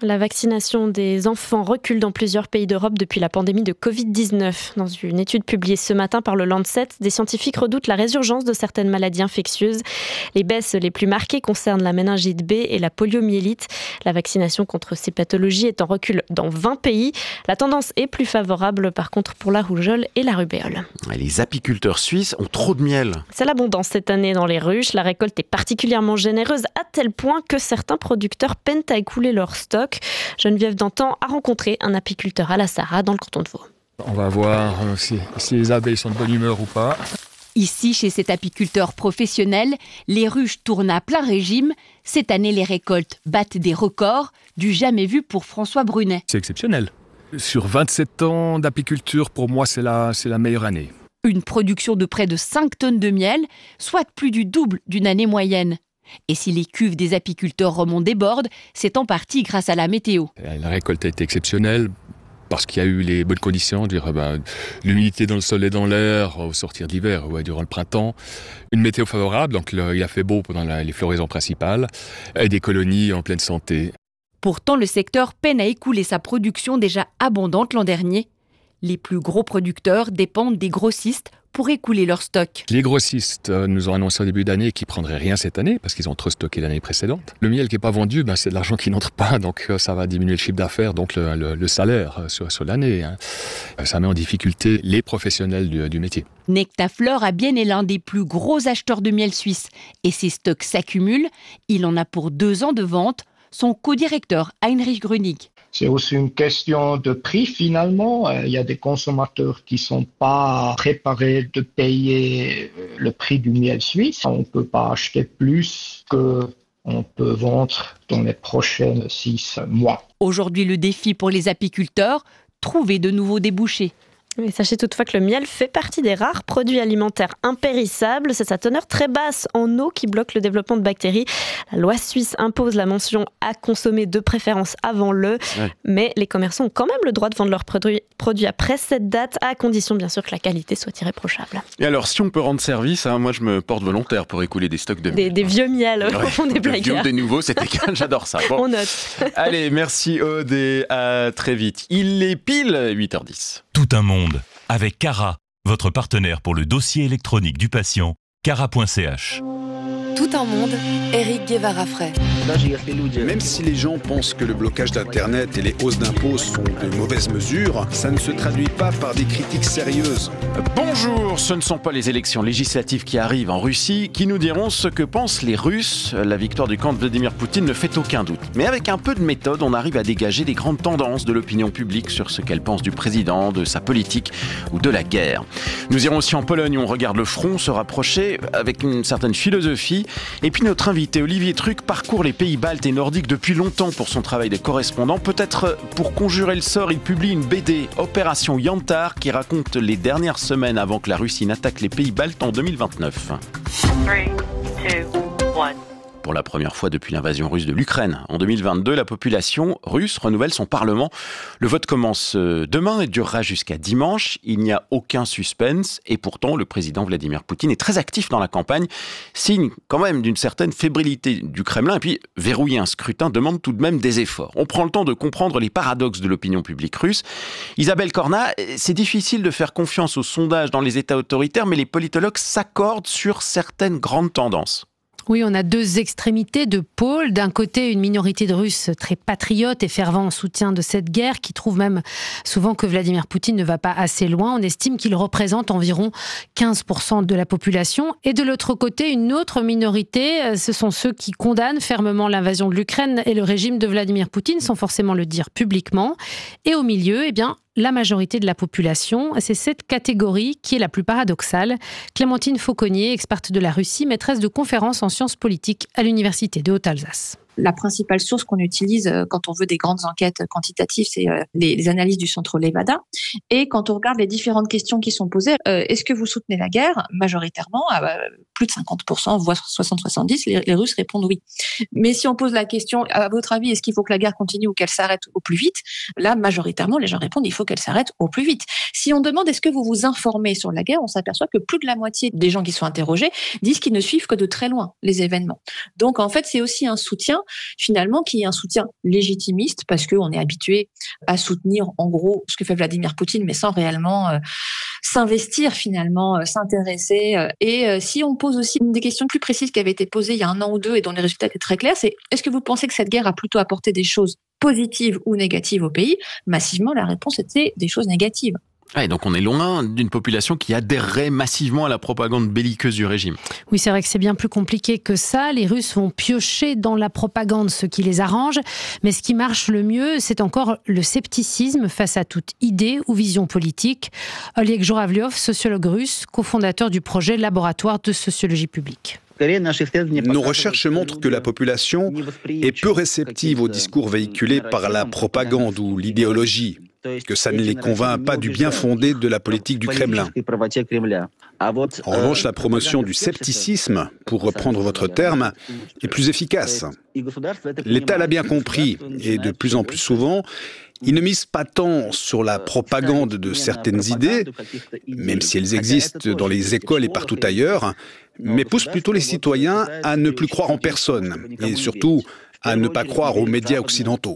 La vaccination des enfants recule dans plusieurs pays d'Europe depuis la pandémie de covid dix-neuf. Dans une étude publiée ce matin par le Lancet, des scientifiques redoutent la résurgence de certaines maladies infectieuses. Les baisses les plus marquées concernent la méningite B et la poliomyélite. La vaccination contre ces pathologies est en recul dans vingt pays. La tendance est plus favorable par contre pour la rougeole et la rubéole. Les apiculteurs suisses ont trop de miel. C'est l'abondance cette année dans les ruches. La récolte est particulièrement généreuse à tel point que certains producteurs peinent à écouler leur stock. Geneviève Dantan a rencontré un apiculteur à la Sarraz dans le canton de Vaud. On va voir si, si les abeilles sont de bonne humeur ou pas. Ici, chez cet apiculteur professionnel, les ruches tournent à plein régime. Cette année, les récoltes battent des records, du jamais vu pour François Brunet. C'est exceptionnel. Sur vingt-sept ans d'apiculture, pour moi, c'est la, c'est la meilleure année. Une production de près de cinq tonnes de miel, soit plus du double d'une année moyenne. Et si les cuves des apiculteurs romands débordent, c'est en partie grâce à la météo. La récolte a été exceptionnelle parce qu'il y a eu les bonnes conditions, dire, ben, l'humidité dans le sol et dans l'air au sortir de l'hiver, ouais, durant le printemps. Une météo favorable, donc le, il a fait beau pendant la, les floraisons principales, et des colonies en pleine santé. Pourtant, le secteur peine à écouler sa production déjà abondante l'an dernier. Les plus gros producteurs dépendent des grossistes pour écouler leur stock. Les grossistes nous ont annoncé au début d'année qu'ils ne prendraient rien cette année parce qu'ils ont trop stocké l'année précédente. Le miel qui n'est pas vendu, ben, c'est de l'argent qui n'entre pas, donc ça va diminuer le chiffre d'affaires, donc le, le, le salaire sur, sur l'année. Hein. Ça met en difficulté les professionnels du, du métier. Nectafleur a bien est l'un des plus gros acheteurs de miel suisse et ses stocks s'accumulent. Il en a pour deux ans de vente. Son co-directeur, Heinrich Grünig. C'est aussi une question de prix finalement. Il y a des consommateurs qui ne sont pas préparés de payer le prix du miel suisse. On ne peut pas acheter plus qu'on peut vendre dans les prochains six mois. Aujourd'hui, le défi pour les apiculteurs, trouver de nouveaux débouchés. Mais sachez toutefois que le miel fait partie des rares produits alimentaires impérissables. C'est sa teneur très basse en eau qui bloque le développement de bactéries. La loi suisse impose la mention à consommer de préférence avant le. Ouais. Mais les commerçants ont quand même le droit de vendre leurs produits, produits après cette date, à condition bien sûr que la qualité soit irréprochable. Et alors, si on peut rendre service, hein, moi je me porte volontaire pour écouler des stocks de miel. Des, des vieux miels, ouais. Au fond des blagues. Des vieux ou des nouveaux, c'était calme, j'adore ça. Bon. On note. Allez, merci Aude et à très vite. Il est pile huit heures dix. Tout un monde avec Cara, votre partenaire pour le dossier électronique du patient, cara point c h. Tout un monde, Éric Guevara-Fray. Même si les gens pensent que le blocage d'Internet et les hausses d'impôts sont de mauvaises mesures, ça ne se traduit pas par des critiques sérieuses. Bonjour, ce ne sont pas les élections législatives qui arrivent en Russie qui nous diront ce que pensent les Russes. La victoire du camp de Vladimir Poutine ne fait aucun doute. Mais avec un peu de méthode, on arrive à dégager les grandes tendances de l'opinion publique sur ce qu'elle pense du président, de sa politique ou de la guerre. Nous irons aussi en Pologne où on regarde le front se rapprocher avec une certaine philosophie. Et puis notre invité Olivier Truc parcourt les pays baltes et nordiques depuis longtemps pour son travail de correspondant. Peut-être pour conjurer le sort, il publie une B D, Opération Yantar, qui raconte les dernières semaines avant que la Russie n'attaque les pays baltes en deux mille vingt-neuf. trois, deux, un. Pour la première fois depuis l'invasion russe de l'Ukraine. En deux mille vingt-deux, la population russe renouvelle son parlement. Le vote commence demain et durera jusqu'à dimanche. Il n'y a aucun suspense et pourtant le président Vladimir Poutine est très actif dans la campagne, signe quand même d'une certaine fébrilité du Kremlin et puis verrouiller un scrutin demande tout de même des efforts. On prend le temps de comprendre les paradoxes de l'opinion publique russe. Isabelle Corna, c'est difficile de faire confiance aux sondages dans les États autoritaires, mais les politologues s'accordent sur certaines grandes tendances. Oui, on a deux extrémités de pôles. D'un côté, une minorité de Russes très patriotes et fervents en soutien de cette guerre, qui trouvent même souvent que Vladimir Poutine ne va pas assez loin. On estime qu'il représente environ quinze pour cent de la population. Et de l'autre côté, une autre minorité, ce sont ceux qui condamnent fermement l'invasion de l'Ukraine et le régime de Vladimir Poutine, sans forcément le dire publiquement. Et au milieu, eh bien, la majorité de la population. C'est cette catégorie qui est la plus paradoxale. Clémentine Fauconnier, experte de la Russie, maîtresse de conférences en sciences politiques à l'Université de Haute-Alsace. La principale source qu'on utilise quand on veut des grandes enquêtes quantitatives, c'est les, les analyses du centre Levada. Et quand on regarde les différentes questions qui sont posées, euh, est-ce que vous soutenez la guerre ? Majoritairement, à plus de cinquante pour cent, voire soixante à soixante-dix, les, les Russes répondent oui. Mais si on pose la question, à votre avis, est-ce qu'il faut que la guerre continue ou qu'elle s'arrête au plus vite ? Là, majoritairement, les gens répondent, il faut qu'elle s'arrête au plus vite. Si on demande, est-ce que vous vous informez sur la guerre ? On s'aperçoit que plus de la moitié des gens qui sont interrogés disent qu'ils ne suivent que de très loin les événements. Donc, en fait, c'est aussi un soutien finalement, qu'il y ait un soutien légitimiste, parce qu'on est habitué à soutenir, en gros, ce que fait Vladimir Poutine, mais sans réellement euh, s'investir, finalement, euh, s'intéresser. Euh, et euh, si on pose aussi une des questions plus précises qui avaient été posées il y a un an ou deux et dont les résultats étaient très clairs, c'est est-ce que vous pensez que cette guerre a plutôt apporté des choses positives ou négatives au pays? Massivement, la réponse était des choses négatives. Ah, et donc on est loin d'une population qui adhérerait massivement à la propagande belliqueuse du régime. Oui, c'est vrai que c'est bien plus compliqué que ça. Les Russes vont piocher dans la propagande ce qui les arrange. Mais ce qui marche le mieux, c'est encore le scepticisme face à toute idée ou vision politique. Oleg Zhuravlyov, sociologue russe, cofondateur du projet Laboratoire de sociologie publique. Nos recherches montrent que la population est peu réceptive aux discours véhiculés par la propagande ou l'idéologie, que ça ne les convainc pas du bien fondé de la politique du Kremlin. En revanche, la promotion du scepticisme, pour reprendre votre terme, est plus efficace. L'État l'a bien compris, et de plus en plus souvent, il ne mise pas tant sur la propagande de certaines idées, même si elles existent dans les écoles et partout ailleurs, mais pousse plutôt les citoyens à ne plus croire en personne, et surtout à ne pas croire aux médias occidentaux.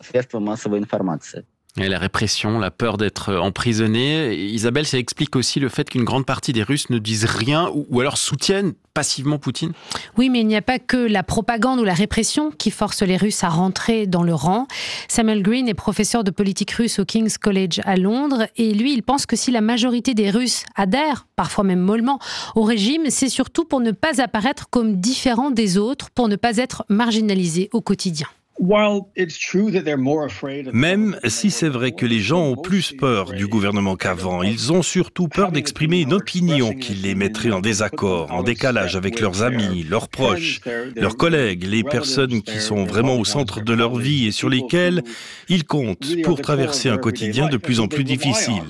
Et la répression, la peur d'être emprisonné. Isabelle, ça explique aussi le fait qu'une grande partie des Russes ne disent rien ou, ou alors soutiennent passivement Poutine. Oui, mais il n'y a pas que la propagande ou la répression qui force les Russes à rentrer dans le rang. Samuel Green est professeur de politique russe au King's College à Londres et lui, il pense que si la majorité des Russes adhèrent, parfois même mollement, au régime, c'est surtout pour ne pas apparaître comme différents des autres, pour ne pas être marginalisés au quotidien. Même si c'est vrai que les gens ont plus peur du gouvernement qu'avant, ils ont surtout peur d'exprimer une opinion qui les mettrait en désaccord, en décalage avec leurs amis, leurs proches, leurs collègues, les personnes qui sont vraiment au centre de leur vie et sur lesquelles ils comptent pour traverser un quotidien de plus en plus difficile.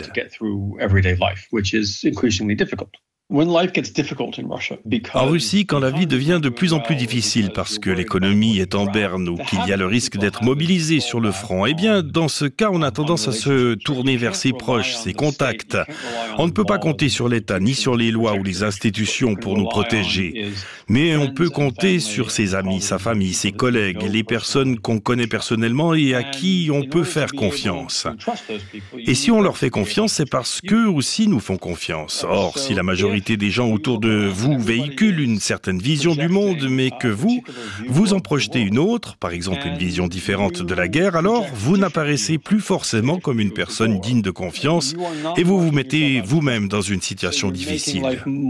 En Russie, quand la vie devient de plus en plus difficile parce que l'économie est en berne ou qu'il y a le risque d'être mobilisé sur le front, eh bien, dans ce cas, on a tendance à se tourner vers ses proches, ses contacts. On ne peut pas compter sur l'État, ni sur les lois ou les institutions pour nous protéger. Mais on peut compter sur ses amis, sa famille, ses collègues, les personnes qu'on connaît personnellement et à qui on peut faire confiance. Et si on leur fait confiance, c'est parce qu'eux aussi nous font confiance. Or, si la majorité des gens autour de vous véhiculent une certaine vision du monde, mais que vous, vous en projetez une autre, par exemple une vision différente de la guerre, alors vous n'apparaissez plus forcément comme une personne digne de confiance et vous vous mettez vous-même dans une situation difficile.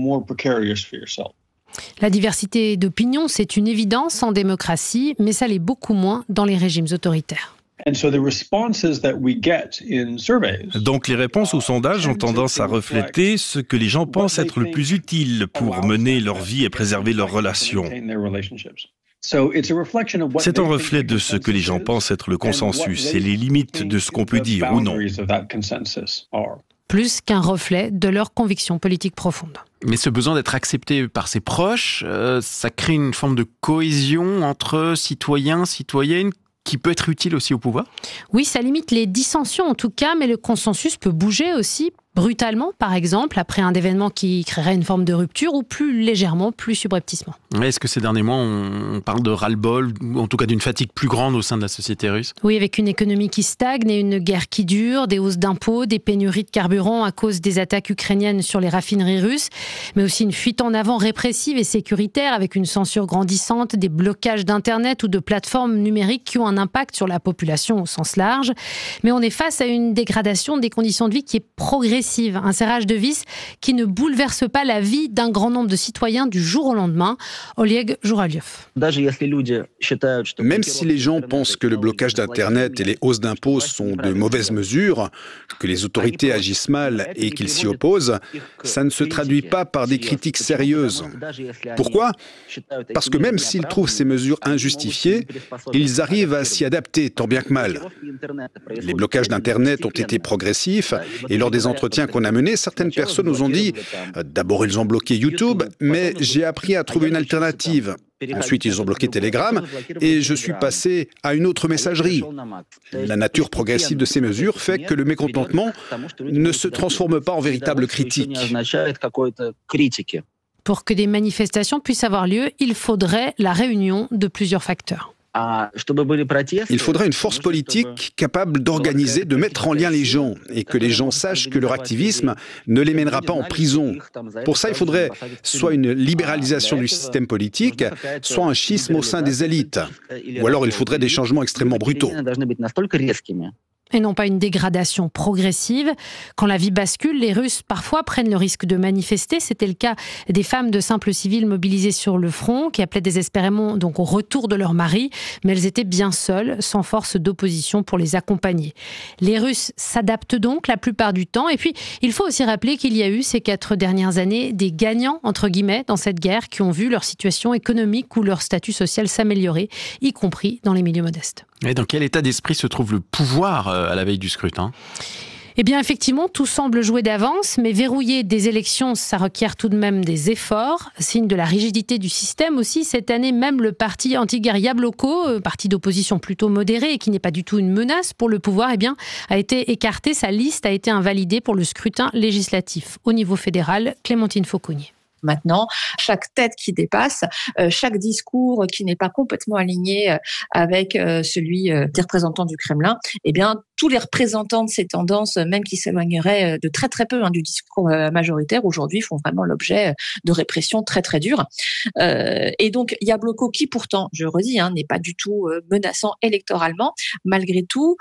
La diversité d'opinion, c'est une évidence en démocratie, mais ça l'est beaucoup moins dans les régimes autoritaires. Donc les réponses aux sondages ont tendance à refléter ce que les gens pensent être le plus utile pour mener leur vie et préserver leurs relations. C'est un reflet de ce que les gens pensent être le consensus et les limites de ce qu'on peut dire ou non. Plus qu'un reflet de leurs convictions politiques profondes. Mais ce besoin d'être accepté par ses proches, euh, ça crée une forme de cohésion entre citoyens, citoyennes, qui peut être utile aussi au pouvoir ? Oui, ça limite les dissensions en tout cas, mais le consensus peut bouger aussi brutalement, par exemple, après un événement qui créerait une forme de rupture ou plus légèrement, plus subrepticement. Est-ce que ces derniers mois, on parle de ras-le-bol, ou en tout cas d'une fatigue plus grande au sein de la société russe ? Oui, avec une économie qui stagne et une guerre qui dure, des hausses d'impôts, des pénuries de carburant à cause des attaques ukrainiennes sur les raffineries russes, mais aussi une fuite en avant répressive et sécuritaire avec une censure grandissante, des blocages d'Internet ou de plateformes numériques qui ont un impact sur la population au sens large. Mais on est face à une dégradation des conditions de vie qui est progressive. Un serrage de vis qui ne bouleverse pas la vie d'un grand nombre de citoyens du jour au lendemain. Oleg Zhuravlyov. Même si les gens pensent que le blocage d'Internet et les hausses d'impôts sont de mauvaises mesures, que les autorités agissent mal et qu'ils s'y opposent, ça ne se traduit pas par des critiques sérieuses. Pourquoi ? Parce que même s'ils trouvent ces mesures injustifiées, ils arrivent à s'y adapter tant bien que mal. Les blocages d'Internet ont été progressifs et lors des entretiens qu'on a menés, certaines personnes nous ont dit euh, d'abord ils ont bloqué YouTube, mais j'ai appris à trouver une alternative. Ensuite, ils ont bloqué Telegram et je suis passé à une autre messagerie. La nature progressive de ces mesures fait que le mécontentement ne se transforme pas en véritable critique. Pour que des manifestations puissent avoir lieu, il faudrait la réunion de plusieurs facteurs. Il faudrait une force politique capable d'organiser, de mettre en lien les gens et que les gens sachent que leur activisme ne les mènera pas en prison. Pour ça, il faudrait soit une libéralisation du système politique, soit un schisme au sein des élites. Ou alors il faudrait des changements extrêmement brutaux. Et non pas une dégradation progressive. Quand la vie bascule, les Russes parfois prennent le risque de manifester. C'était le cas des femmes de simples civils mobilisées sur le front, qui appelaient désespérément donc au retour de leur mari, mais elles étaient bien seules, sans force d'opposition pour les accompagner. Les Russes s'adaptent donc la plupart du temps. Et puis, il faut aussi rappeler qu'il y a eu ces quatre dernières années des gagnants, entre guillemets, dans cette guerre, qui ont vu leur situation économique ou leur statut social s'améliorer, y compris dans les milieux modestes. Et dans quel état d'esprit se trouve le pouvoir à la veille du scrutin ? Eh bien, effectivement, tout semble jouer d'avance, mais verrouiller des élections, ça requiert tout de même des efforts. Signe de la rigidité du système aussi. Cette année, même le parti anti-guerre Yabloko, parti d'opposition plutôt modéré et qui n'est pas du tout une menace pour le pouvoir, eh bien, a été écarté. Sa liste a été invalidée pour le scrutin législatif. Au niveau fédéral, Clémentine Fauconnier. Maintenant, chaque tête qui dépasse, euh, chaque discours qui n'est pas complètement aligné euh, avec euh, celui euh, des représentants du Kremlin, eh bien, tous les représentants de ces tendances, même qui s'éloigneraient de très très peu hein, du discours euh, majoritaire, aujourd'hui font vraiment l'objet de répression très très dure. Euh, et donc, Yabloko, qui pourtant, je redis, hein, n'est pas du tout euh, menaçant électoralement, malgré tout,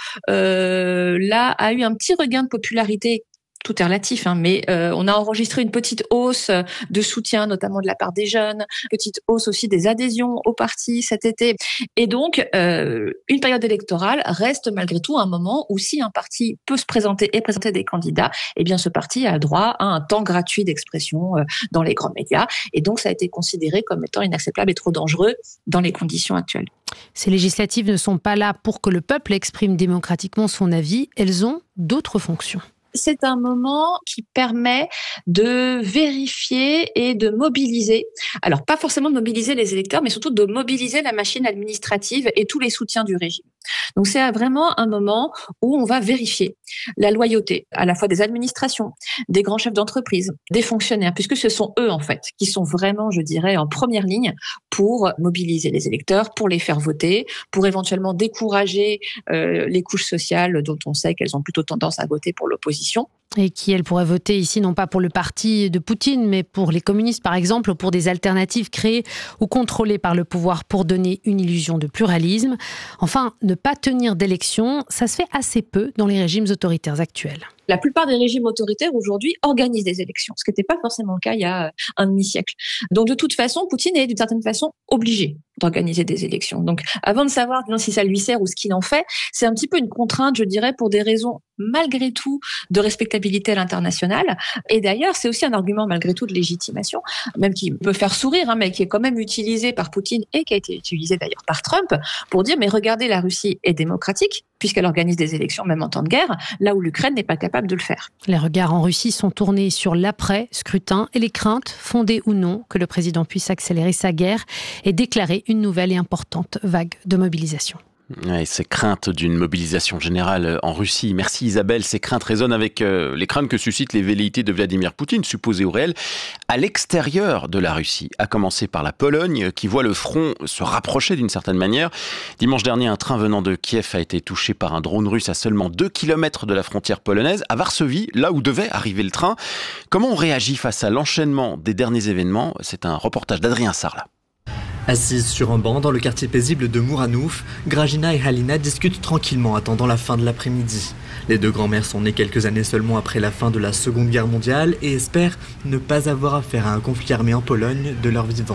euh, là, a eu un petit regain de popularité. Tout est relatif, hein, mais euh, on a enregistré une petite hausse de soutien, notamment de la part des jeunes, petite hausse aussi des adhésions au parti cet été. Et donc, euh, une période électorale reste malgré tout un moment où si un parti peut se présenter et présenter des candidats, eh bien ce parti a droit à un temps gratuit d'expression euh, dans les grands médias. Et donc, ça a été considéré comme étant inacceptable et trop dangereux dans les conditions actuelles. Ces législatives ne sont pas là pour que le peuple exprime démocratiquement son avis, elles ont d'autres fonctions. C'est un moment qui permet de vérifier et de mobiliser. Alors, pas forcément de mobiliser les électeurs, mais surtout de mobiliser la machine administrative et tous les soutiens du régime. Donc, c'est vraiment un moment où on va vérifier la loyauté, à la fois des administrations, des grands chefs d'entreprise, des fonctionnaires, puisque ce sont eux, en fait, qui sont vraiment, je dirais, en première ligne pour mobiliser les électeurs, pour les faire voter, pour éventuellement décourager euh, les couches sociales dont on sait qu'elles ont plutôt tendance à voter pour l'opposition. Et qui, elle, pourrait voter ici, non pas pour le parti de Poutine, mais pour les communistes, par exemple, ou pour des alternatives créées ou contrôlées par le pouvoir pour donner une illusion de pluralisme. Enfin, ne pas tenir d'élections, ça se fait assez peu dans les régimes autoritaires actuels. La plupart des régimes autoritaires aujourd'hui organisent des élections, ce qui n'était pas forcément le cas il y a un demi-siècle. Donc de toute façon, Poutine est d'une certaine façon obligé d'organiser des élections. Donc avant de savoir si ça lui sert ou ce qu'il en fait, c'est un petit peu une contrainte, je dirais, pour des raisons malgré tout de respectabilité à l'international. Et d'ailleurs, c'est aussi un argument malgré tout de légitimation, même qui peut faire sourire, hein, mais qui est quand même utilisé par Poutine et qui a été utilisé d'ailleurs par Trump pour dire mais regardez, la Russie est démocratique puisqu'elle organise des élections même en temps de guerre, là où l'Ukraine n'est pas capable de le faire. Les regards en Russie sont tournés sur l'après-scrutin et les craintes, fondées ou non, que le président puisse accélérer sa guerre et déclarer une nouvelle et importante vague de mobilisation. Ouais, ces craintes d'une mobilisation générale en Russie. Merci Isabelle. Ces craintes résonnent avec euh, les craintes que suscitent les velléités de Vladimir Poutine, supposées ou réelles, à l'extérieur de la Russie, à commencer par la Pologne, qui voit le front se rapprocher d'une certaine manière. Dimanche dernier, un train venant de Kiev a été touché par un drone russe à seulement deux kilomètres de la frontière polonaise, à Varsovie, là où devait arriver le train. Comment on réagit face à l'enchaînement des derniers événements ? C'est un reportage d'Adrien Sarlat. Assises sur un banc dans le quartier paisible de Mouranouf, Grajina et Halina discutent tranquillement attendant la fin de l'après-midi. Les deux grand-mères sont nées quelques années seulement après la fin de la Seconde Guerre mondiale et espèrent ne pas avoir affaire à un conflit armé en Pologne de leur vivant.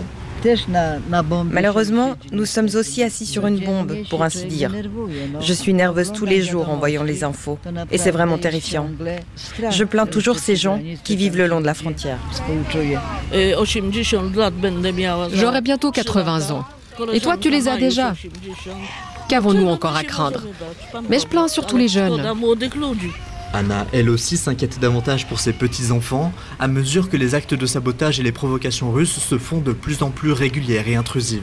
Malheureusement, nous sommes aussi assis sur une bombe, pour ainsi dire. Je suis nerveuse tous les jours en voyant les infos, et c'est vraiment terrifiant. Je plains toujours ces gens qui vivent le long de la frontière. J'aurai bientôt quatre-vingts ans. Et toi, tu les as déjà. Qu'avons-nous encore à craindre? Mais je plains surtout les jeunes. Anna, elle aussi, s'inquiète davantage pour ses petits-enfants, à mesure que les actes de sabotage et les provocations russes se font de plus en plus régulières et intrusives.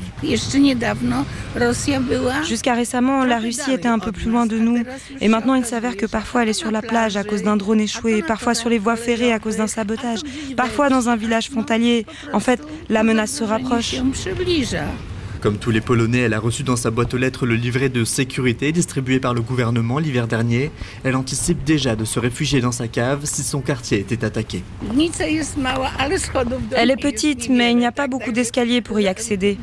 Jusqu'à récemment, la Russie était un peu plus loin de nous. Et maintenant, il s'avère que parfois elle est sur la plage à cause d'un drone échoué, parfois sur les voies ferrées à cause d'un sabotage, parfois dans un village frontalier. En fait, la menace se rapproche. Comme tous les Polonais, elle a reçu dans sa boîte aux lettres le livret de sécurité distribué par le gouvernement l'hiver dernier. Elle anticipe déjà de se réfugier dans sa cave si son quartier était attaqué. Elle est petite, mais il n'y a pas beaucoup d'escaliers pour y accéder.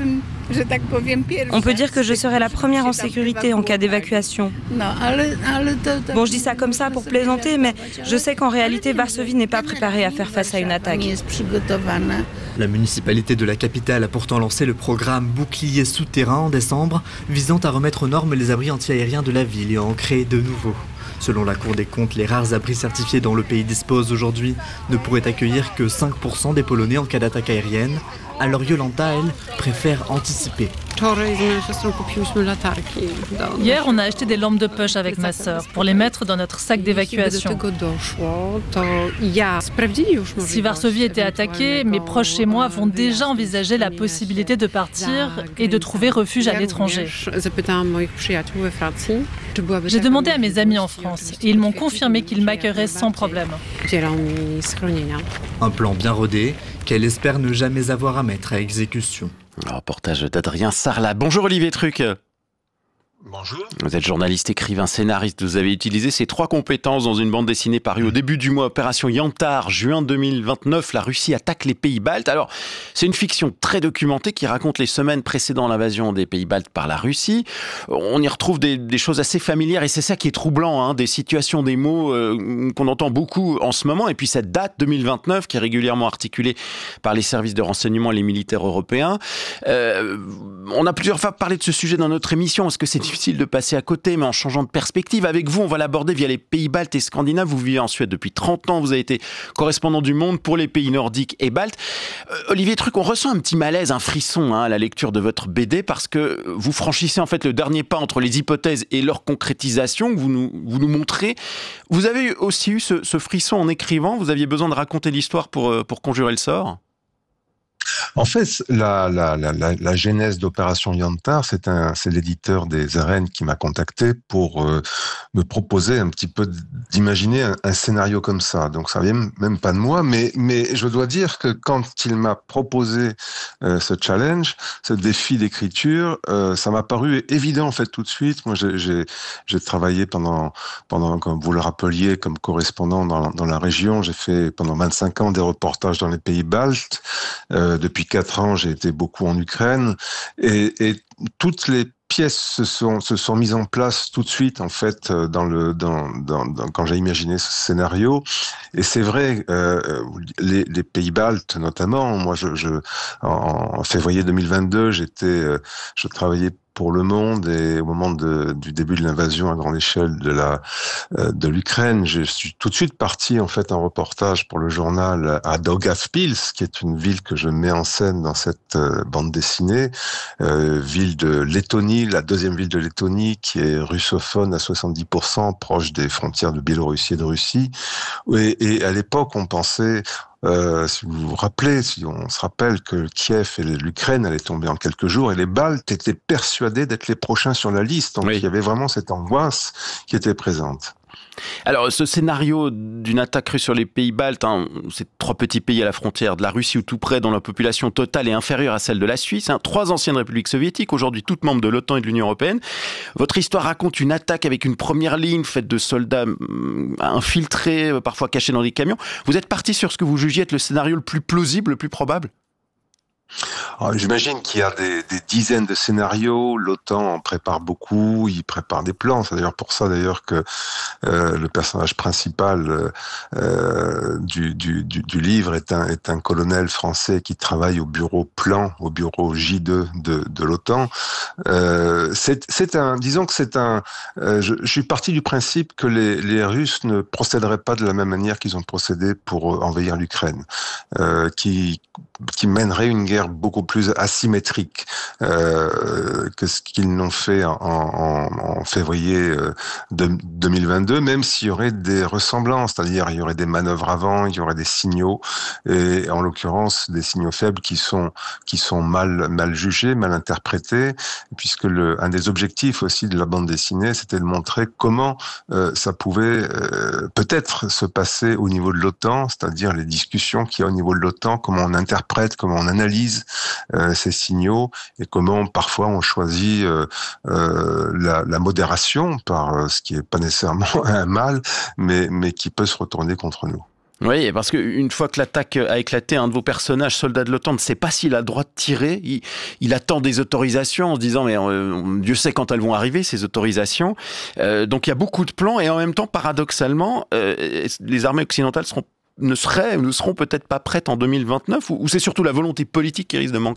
On peut dire que je serai la première en sécurité en cas d'évacuation. Bon, je dis ça comme ça pour plaisanter, mais je sais qu'en réalité, Varsovie n'est pas préparée à faire face à une attaque. La municipalité de la capitale a pourtant lancé le programme Bouclier souterrain en décembre, visant à remettre aux normes les abris antiaériens de la ville et à en créer de nouveaux. Selon la Cour des comptes, les rares abris certifiés dont le pays dispose aujourd'hui ne pourraient accueillir que cinq pour cent des Polonais en cas d'attaque aérienne. Alors Yolanta, elle, préfère anticiper. Hier, on a acheté des lampes de poche avec ma sœur pour les mettre dans notre sac d'évacuation. Si Varsovie était attaquée, mes proches chez moi vont déjà envisager la possibilité de partir et de trouver refuge à l'étranger. J'ai demandé à mes amis en France et ils m'ont confirmé qu'ils m'accueilleraient sans problème. Un plan bien rodé qu'elle espère ne jamais avoir à mettre à exécution. Un reportage d'Adrien Sarlat. Bonjour Olivier Truc. Bonjour. Vous êtes journaliste, écrivain, scénariste. Vous avez utilisé ces trois compétences dans une bande dessinée parue au début du mois, Opération Yantar, juin deux mille vingt-neuf. La Russie attaque les pays baltes. Alors, c'est une fiction très documentée qui raconte les semaines précédant l'invasion des pays baltes par la Russie. On y retrouve des, des choses assez familières et c'est ça qui est troublant, hein, des situations, des mots euh, qu'on entend beaucoup en ce moment. Et puis cette date deux mille vingt-neuf qui est régulièrement articulée par les services de renseignement et les militaires européens. Euh, on a plusieurs fois parlé de ce sujet dans notre émission. Est-ce que c'est difficile de passer à côté, mais en changeant de perspective. Avec vous, on va l'aborder via les pays baltes et scandinaves. Vous vivez en Suède depuis trente ans. Vous avez été correspondant du Monde pour les pays nordiques et baltes. Euh, Olivier Truc, on ressent un petit malaise, un frisson hein, à la lecture de votre B D parce que vous franchissez en fait le dernier pas entre les hypothèses et leur concrétisation que vous nous, vous nous montrez. Vous avez aussi eu ce, ce frisson en écrivant. Vous aviez besoin de raconter l'histoire pour, pour conjurer le sort? En fait, la, la, la, la, la genèse d'Opération Yantar, c'est un, c'est l'éditeur des Arènes qui m'a contacté pour euh, me proposer un petit peu d'imaginer un, un scénario comme ça. Donc ça vient même pas de moi, mais, mais je dois dire que quand il m'a proposé euh, ce challenge, ce défi d'écriture, euh, ça m'a paru évident en fait tout de suite. Moi, j'ai, j'ai, j'ai travaillé pendant, pendant, comme vous le rappeliez, comme correspondant dans, dans la région. J'ai fait pendant vingt-cinq ans des reportages dans les pays baltes. Euh, Depuis quatre ans, j'ai été beaucoup en Ukraine et, et toutes les pièces se sont se sont mises en place tout de suite en fait dans le dans dans, dans quand j'ai imaginé ce scénario. Et c'est vrai, euh, les, les pays baltes notamment. Moi, je, je en, en février deux mille vingt-deux, j'étais je travaillais pour Le Monde et au moment de, du début de l'invasion à grande échelle de la de l'Ukraine, je suis tout de suite parti en fait en reportage pour le journal à Daugavpils, qui est une ville que je mets en scène dans cette euh, bande dessinée, euh, ville de Lettonie, la deuxième ville de Lettonie qui est russophone à soixante-dix pour cent, proche des frontières de Biélorussie et de Russie. Et, et à l'époque, on pensait Euh, si vous vous rappelez, si on se rappelle que Kiev et l'Ukraine allaient tomber en quelques jours et les Baltes étaient persuadés d'être les prochains sur la liste. Donc oui. Il y avait vraiment cette angoisse qui était présente. Alors, ce scénario d'une attaque russe sur les pays baltes, hein, c'est trois petits pays à la frontière de la Russie ou tout près, dont la population totale est inférieure à celle de la Suisse, hein, trois anciennes républiques soviétiques, aujourd'hui toutes membres de l'OTAN et de l'Union européenne. Votre histoire raconte une attaque avec une première ligne faite de soldats hum, infiltrés, parfois cachés dans des camions. Vous êtes parti sur ce que vous jugiez être le scénario le plus plausible, le plus probable ? Alors, j'imagine qu'il y a des, des dizaines de scénarios. L'OTAN en prépare beaucoup, il prépare des plans. C'est d'ailleurs pour ça d'ailleurs que euh, le personnage principal euh, du, du, du, du livre est un, est un colonel français qui travaille au bureau plan, au bureau J deux de, de l'OTAN. Euh, c'est, c'est un, disons que c'est un. Euh, je, je suis parti du principe que les, les Russes ne procéderaient pas de la même manière qu'ils ont procédé pour envahir l'Ukraine, euh, qui qui mènerait une guerre beaucoup plus asymétrique euh, que ce qu'ils n'ont fait en, en, en février euh, de, deux mille vingt-deux, même s'il y aurait des ressemblances, c'est-à-dire il y aurait des manœuvres avant, il y aurait des signaux, et en l'occurrence des signaux faibles qui sont qui sont mal mal jugés, mal interprétés, puisque le un des objectifs aussi de la bande dessinée, c'était de montrer comment euh, ça pouvait euh, peut-être se passer au niveau de l'OTAN, c'est-à-dire les discussions qu'il y a au niveau de l'OTAN, comment on interprète, comment on analyse euh, ces signaux et comment parfois on choisit euh, euh, la, la modération par euh, ce qui est pas nécessairement un mal, mais, mais qui peut se retourner contre nous. Oui, parce qu'une fois que l'attaque a éclaté, un de vos personnages, soldat de l'OTAN, ne sait pas s'il a le droit de tirer. Il, il attend des autorisations en se disant, mais euh, Dieu sait quand elles vont arriver, ces autorisations. Euh, donc il y a beaucoup de plans et en même temps, paradoxalement, euh, les armées occidentales seront, ne, seraient, ne seront peut-être pas prêtes en deux mille vingt-neuf, ou, ou c'est surtout la volonté politique qui risque de manquer ?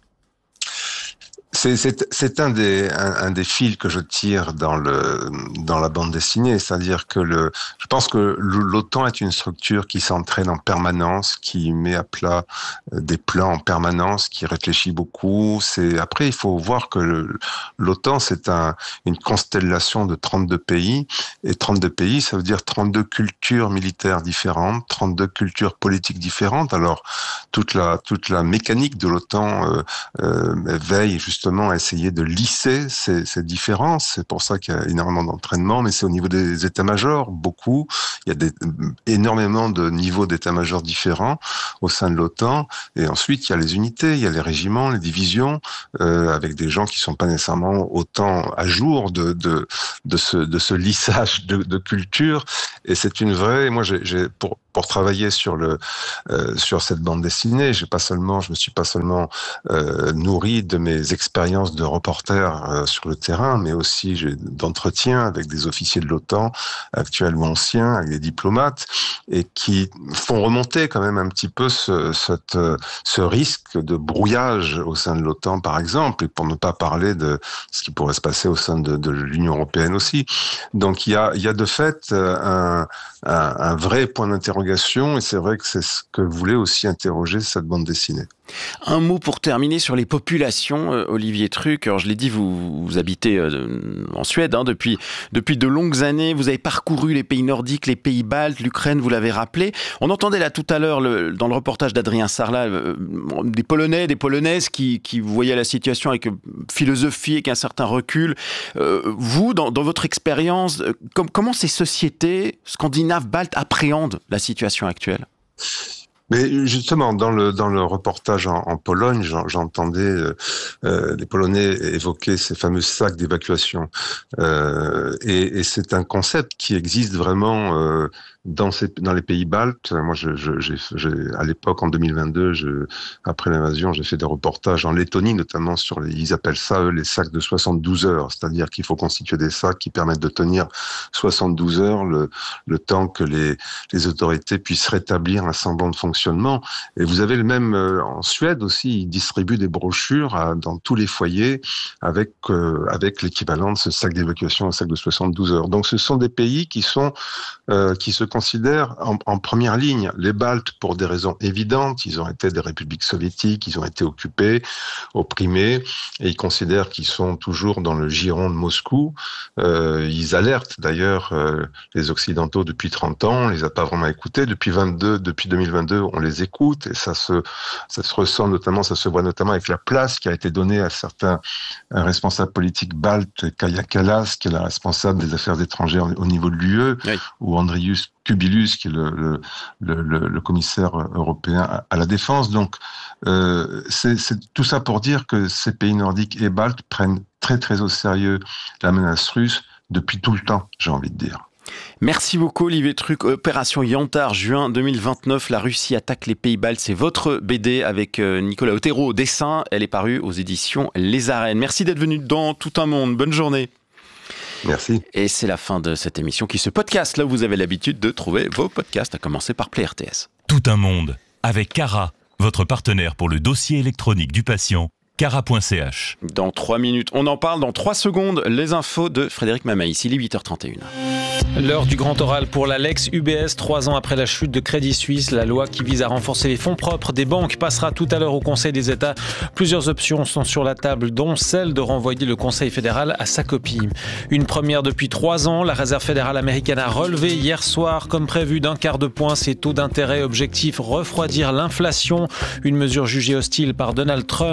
C'est, c'est, c'est un des, un, un des fils que je tire dans le, dans la bande dessinée. C'est-à-dire que le, je pense que l'OTAN est une structure qui s'entraîne en permanence, qui met à plat des plans en permanence, qui réfléchit beaucoup. C'est, après, il faut voir que le, l'OTAN, c'est un, une constellation de trente-deux pays. Et trente-deux pays, ça veut dire trente-deux cultures militaires différentes, trente-deux cultures politiques différentes. Alors, toute la, toute la mécanique de l'OTAN euh, euh, veille justement à essayer de lisser ces, ces différences. C'est pour ça qu'il y a énormément d'entraînement, mais c'est au niveau des états-majors, beaucoup. Il y a des, énormément de niveaux d'états-majors différents au sein de l'OTAN. Et ensuite, il y a les unités, il y a les régiments, les divisions, euh, avec des gens qui sont pas nécessairement autant à jour de, de, de ce, de ce lissage de, de culture. Et c'est une vraie, moi, j'ai, j'ai pour, pour travailler sur le, euh, sur cette bande dessinée, j'ai pas seulement, je me suis pas seulement, euh, nourri de mes expériences de reporter euh, sur le terrain, mais aussi j'ai d'entretiens avec des officiers de l'OTAN, actuels ou anciens, avec des diplomates, et qui font remonter quand même un petit peu ce, cette, ce risque de brouillage au sein de l'OTAN, par exemple, et pour ne pas parler de ce qui pourrait se passer au sein de, de l'Union européenne aussi. Donc il y a, il y a de fait un, un, un vrai point d'interrogation, et c'est vrai que c'est ce que voulait aussi interroger cette bande dessinée. Un mot pour terminer sur les populations, euh, Olivier Truc. Alors je l'ai dit, vous, vous habitez euh, en Suède hein, depuis, depuis de longues années. Vous avez parcouru les pays nordiques, les pays baltes, l'Ukraine, vous l'avez rappelé. On entendait là tout à l'heure le, dans le reportage d'Adrien Sarlat euh, des Polonais, des Polonaises qui, qui voyaient la situation avec philosophie, avec un certain recul. Euh, vous, dans, dans votre expérience, euh, com- comment ces sociétés scandinaves, baltes appréhendent la situation actuelle ? Mais justement, dans le dans le reportage en, en Pologne, j'en, j'entendais euh, euh, les Polonais évoquer ces fameux sacs d'évacuation, euh, et, et c'est un concept qui existe vraiment euh, dans ces dans les pays baltes. Moi, je, je, j'ai, j'ai à l'époque en deux mille vingt-deux, je, après l'invasion, j'ai fait des reportages en Lettonie, notamment sur les, ils appellent ça eux, les sacs de soixante-douze heures, c'est-à-dire qu'il faut constituer des sacs qui permettent de tenir soixante-douze heures, le le temps que les les autorités puissent rétablir un semblant de fonctionnement. Et vous avez le même euh, en Suède aussi, ils distribuent des brochures à, dans tous les foyers avec euh, avec l'équivalent de ce sac d'évacuation, un sac de soixante-douze heures. Donc ce sont des pays qui sont euh, qui se considèrent en, en première ligne. Les Baltes, pour des raisons évidentes, ils ont été des républiques soviétiques, ils ont été occupés, opprimés, et ils considèrent qu'ils sont toujours dans le giron de Moscou. Euh, ils alertent d'ailleurs euh, les Occidentaux depuis trente ans, on les a pas vraiment écoutés. Depuis vingt-deux, depuis deux mille vingt-deux, on les écoute, et ça se, ça se ressent notamment, ça se voit notamment avec la place qui a été donnée à certains responsables politiques baltes, Kaja Kallas, qui est la responsable des affaires étrangères au niveau de l'U E, oui. ou Andrius Kubilus, qui est le, le, le, le, le commissaire européen à la défense. Donc, euh, c'est, c'est tout ça pour dire que ces pays nordiques et baltes prennent très très au sérieux la menace russe depuis tout le temps, j'ai envie de dire. Merci beaucoup Olivier Truc. Opération Yantar, juin deux mille vingt-neuf, la Russie attaque les pays baltes. C'est votre B D avec Nicolas Otero au dessin. Elle est parue aux éditions Les Arènes. Merci d'être venu dans Tout un monde. Bonne journée. Merci. Et c'est la fin de cette émission qui se podcast. Là où vous avez l'habitude de trouver vos podcasts, à commencer par Play R T S. Tout un monde avec Cara, votre partenaire pour le dossier électronique du patient. Cara point c h. Dans trois minutes, on en parle. Dans trois secondes, les infos de Frédéric Mamaïs. Il est huit heures trente et une. L'heure du grand oral pour la Lex U B S. Trois ans après la chute de Crédit Suisse, la loi qui vise à renforcer les fonds propres des banques passera tout à l'heure au Conseil des États. Plusieurs options sont sur la table, dont celle de renvoyer le Conseil fédéral à sa copie. Une première depuis trois ans, la Réserve fédérale américaine a relevé hier soir, comme prévu, d'un quart de point ses taux d'intérêt. Objectif, refroidir l'inflation. Une mesure jugée hostile par Donald Trump. Le président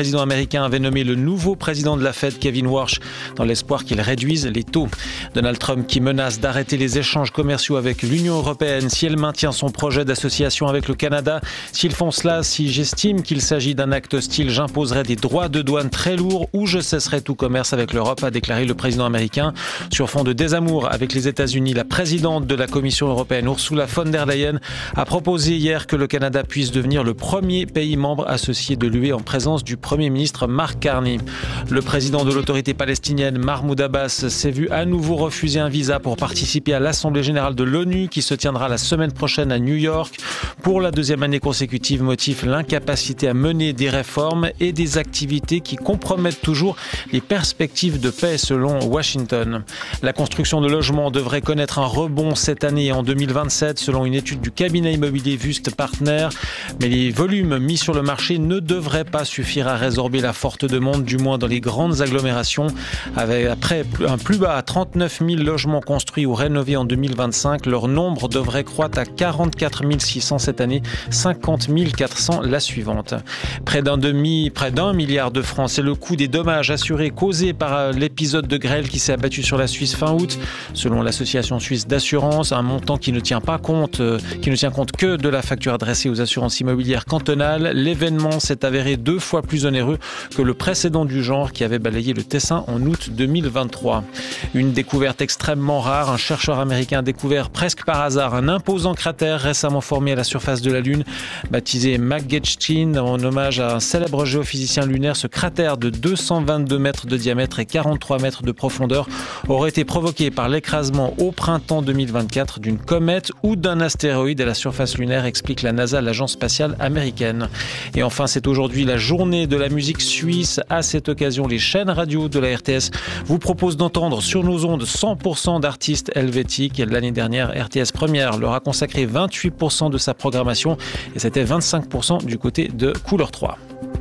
président américain avait nommé le nouveau président de la Fed, Kevin Warsh, dans l'espoir qu'il réduise les taux. Donald Trump qui menace d'arrêter les échanges commerciaux avec l'Union européenne si elle maintient son projet d'association avec le Canada. S'ils font cela, si j'estime qu'il s'agit d'un acte hostile, j'imposerai des droits de douane très lourds ou je cesserai tout commerce avec l'Europe, a déclaré le président américain. Sur fond de désamour avec les États-Unis, la présidente de la Commission européenne, Ursula von der Leyen, a proposé hier que le Canada puisse devenir le premier pays membre associé de l'U E en présence du Premier ministre Mark Carney. Le président de l'autorité palestinienne, Mahmoud Abbas, s'est vu à nouveau refuser un visa pour participer à l'Assemblée générale de l'ONU qui se tiendra la semaine prochaine à New York. Pour la deuxième année consécutive, motif l'incapacité à mener des réformes et des activités qui compromettent toujours les perspectives de paix selon Washington. La construction de logements devrait connaître un rebond cette année et en deux mille vingt-sept selon une étude du cabinet immobilier Wüst Partner. Mais les volumes mis sur le marché ne devraient pas suffire à résorber la forte demande, du moins dans les grandes agglomérations. Avec, après un plus bas à trente-neuf mille logements construits ou rénovés en deux mille vingt-cinq, leur nombre devrait croître à quarante-quatre mille six cents cette année, cinquante mille quatre cents la suivante. Près d'un demi, près d'un milliard de francs, c'est le coût des dommages assurés causés par l'épisode de grêle qui s'est abattu sur la Suisse fin août. Selon l'association suisse d'assurance, un montant qui ne tient pas compte, euh, qui ne tient compte que de la facture adressée aux assurances immobilières cantonales. L'événement s'est avéré deux fois plus onéreux que le précédent du genre qui avait balayé le Tessin en août deux mille vingt-trois. Une découverte extrêmement rare. Un chercheur américain a découvert presque par hasard un imposant cratère récemment formé à la surface de la Lune. Baptisé McGetchin en hommage à un célèbre géophysicien lunaire, ce cratère de deux cent vingt-deux mètres de diamètre et quarante-trois mètres de profondeur aurait été provoqué par l'écrasement au printemps deux mille vingt-quatre d'une comète ou d'un astéroïde à la surface lunaire, explique la NASA, l'agence spatiale américaine. Et enfin, c'est aujourd'hui la journée de la musique suisse. À cette occasion, les chaînes radio de la R T S vous proposent d'entendre sur nos ondes cent pour cent d'artistes helvétiques. L'année dernière, R T S Première leur a consacré vingt-huit pour cent de sa programmation et c'était vingt-cinq pour cent du côté de Couleur trois.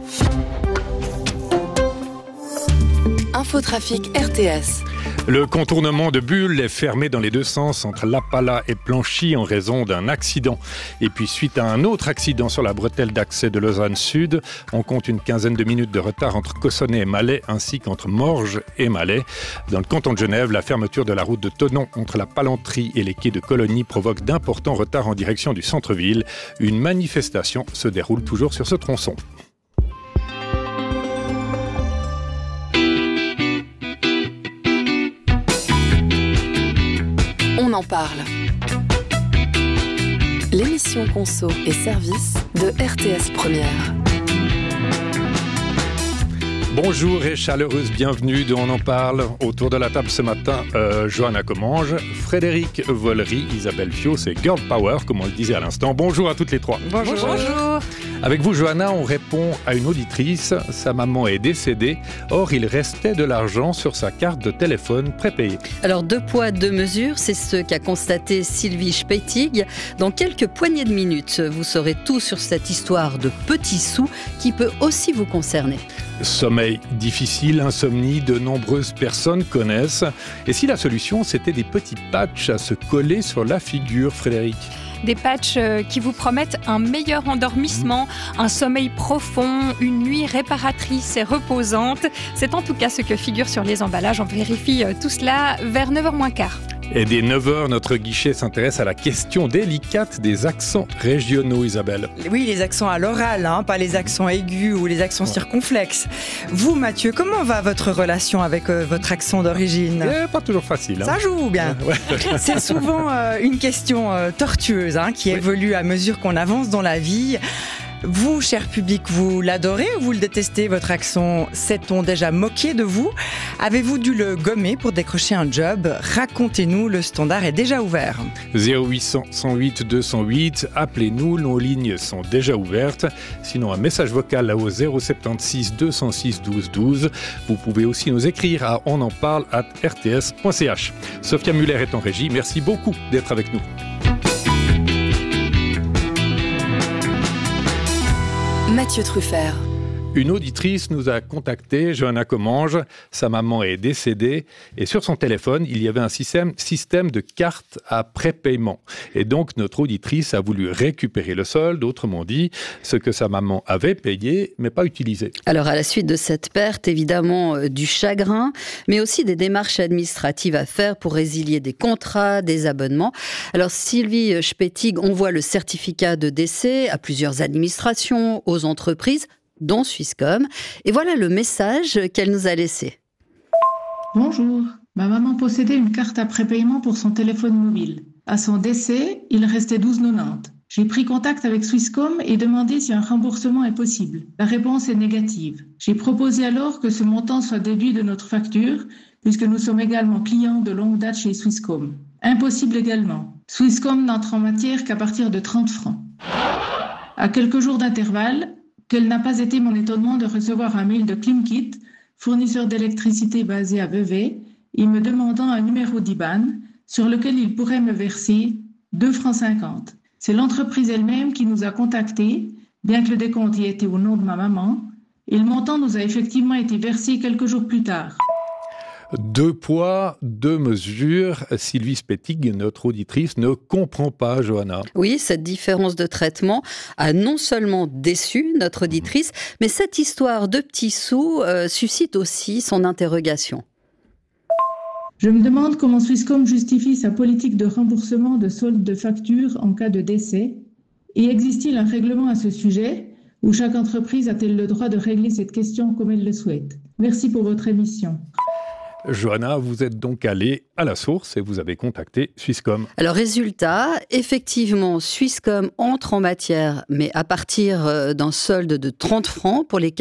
Infotrafic R T S. Le contournement de Bulle est fermé dans les deux sens entre Lapala et Planchy en raison d'un accident. Et puis suite à un autre accident sur la bretelle d'accès de Lausanne Sud, on compte une quinzaine de minutes de retard entre Cossonay et Malais ainsi qu'entre Morges et Malais. Dans le canton de Genève, la fermeture de la route de Thonon entre la Palanterie et les quais de Colonie provoque d'importants retards en direction du centre-ville. Une manifestation se déroule toujours sur ce tronçon. On en parle. L'émission Conso et Services de R T S Première. Bonjour et chaleureuse bienvenue de On en parle. Autour de la table ce matin, euh, Johanna Commange, Frédéric Vollery, Isabelle Fios et Girl Power, comme on le disait à l'instant. Bonjour à toutes les trois. Bonjour. Bonjour. Avec vous, Johanna, on répond à une auditrice. Sa maman est décédée. Or, il restait de l'argent sur sa carte de téléphone prépayée. Alors, deux poids, deux mesures, c'est ce qu'a constaté Sylvie Speitig. Dans quelques poignées de minutes, vous saurez tout sur cette histoire de petits sous qui peut aussi vous concerner. Sommeil difficile, insomnie, de nombreuses personnes connaissent. Et si la solution, c'était des petits patchs à se coller sur la figure, Frédéric ? Des patchs qui vous promettent un meilleur endormissement, un sommeil profond, une nuit réparatrice et reposante. C'est en tout cas ce que figure sur les emballages. On vérifie tout cela vers neuf heures moins quart. Et dès neuf heures, notre guichet s'intéresse à la question délicate des accents régionaux, Isabelle. Oui, les accents à l'oral, hein, pas les accents aigus ou les accents circonflexes. Vous, Mathieu, comment va votre relation avec euh, votre accent d'origine ? eh, Pas toujours facile. Hein. Ça joue bien. Ouais. C'est souvent euh, une question euh, tortueuse hein, qui oui. évolue à mesure qu'on avance dans la vie. Vous, cher public, vous l'adorez ou vous le détestez, votre accent ? S'est-on déjà moqué de vous ? Avez-vous dû le gommer pour décrocher un job ? Racontez-nous, le standard est déjà ouvert. zéro huit cent, cent huit, deux cent huit, appelez-nous, nos lignes sont déjà ouvertes. Sinon, un message vocal au zéro sept six, deux cent six, douze douze. Vous pouvez aussi nous écrire à onenparle arobase r t s point c h. Sophia Muller est en régie, merci beaucoup d'être avec nous. Mathieu Truffert. Une auditrice nous a contacté, Johanna Commange, sa maman est décédée et sur son téléphone, il y avait un système, système de carte à prépaiement. Et donc notre auditrice a voulu récupérer le solde, autrement dit, ce que sa maman avait payé mais pas utilisé. Alors à la suite de cette perte, évidemment euh, du chagrin, mais aussi des démarches administratives à faire pour résilier des contrats, des abonnements. Alors Sylvie Spettig, on voit le certificat de décès à plusieurs administrations, aux entreprises, dont Swisscom. Et voilà le message qu'elle nous a laissé. Bonjour, ma maman possédait une carte à prépaiement pour son téléphone mobile. À son décès, il restait douze euros quatre-vingt-dix. J'ai pris contact avec Swisscom et demandé si un remboursement est possible. La réponse est négative. J'ai proposé alors que ce montant soit déduit de notre facture, puisque nous sommes également clients de longue date chez Swisscom. Impossible également. Swisscom n'entre en matière qu'à partir de trente francs. À quelques jours d'intervalle, quel n'a pas été mon étonnement de recevoir un mail de Climkit, fournisseur d'électricité basé à Vevey, et me demandant un numéro d'I B A N sur lequel il pourrait me verser deux francs cinquante. C'est l'entreprise elle-même qui nous a contactés, bien que le décompte y ait été au nom de ma maman, et le montant nous a effectivement été versé quelques jours plus tard. Deux poids, deux mesures. Sylvie Spettig, notre auditrice, ne comprend pas, Johanna. Oui, cette différence de traitement a non seulement déçu notre auditrice, mais cette histoire de petits sous euh, suscite aussi son interrogation. Je me demande comment Swisscom justifie sa politique de remboursement de solde de factures en cas de décès. Et existe-t-il un règlement à ce sujet, ou chaque entreprise a-t-elle le droit de régler cette question comme elle le souhaite? Merci pour votre émission. Johanna, vous êtes donc allée à la source et vous avez contacté Swisscom. Alors résultat, effectivement, Swisscom entre en matière, mais à partir d'un solde de trente francs pour les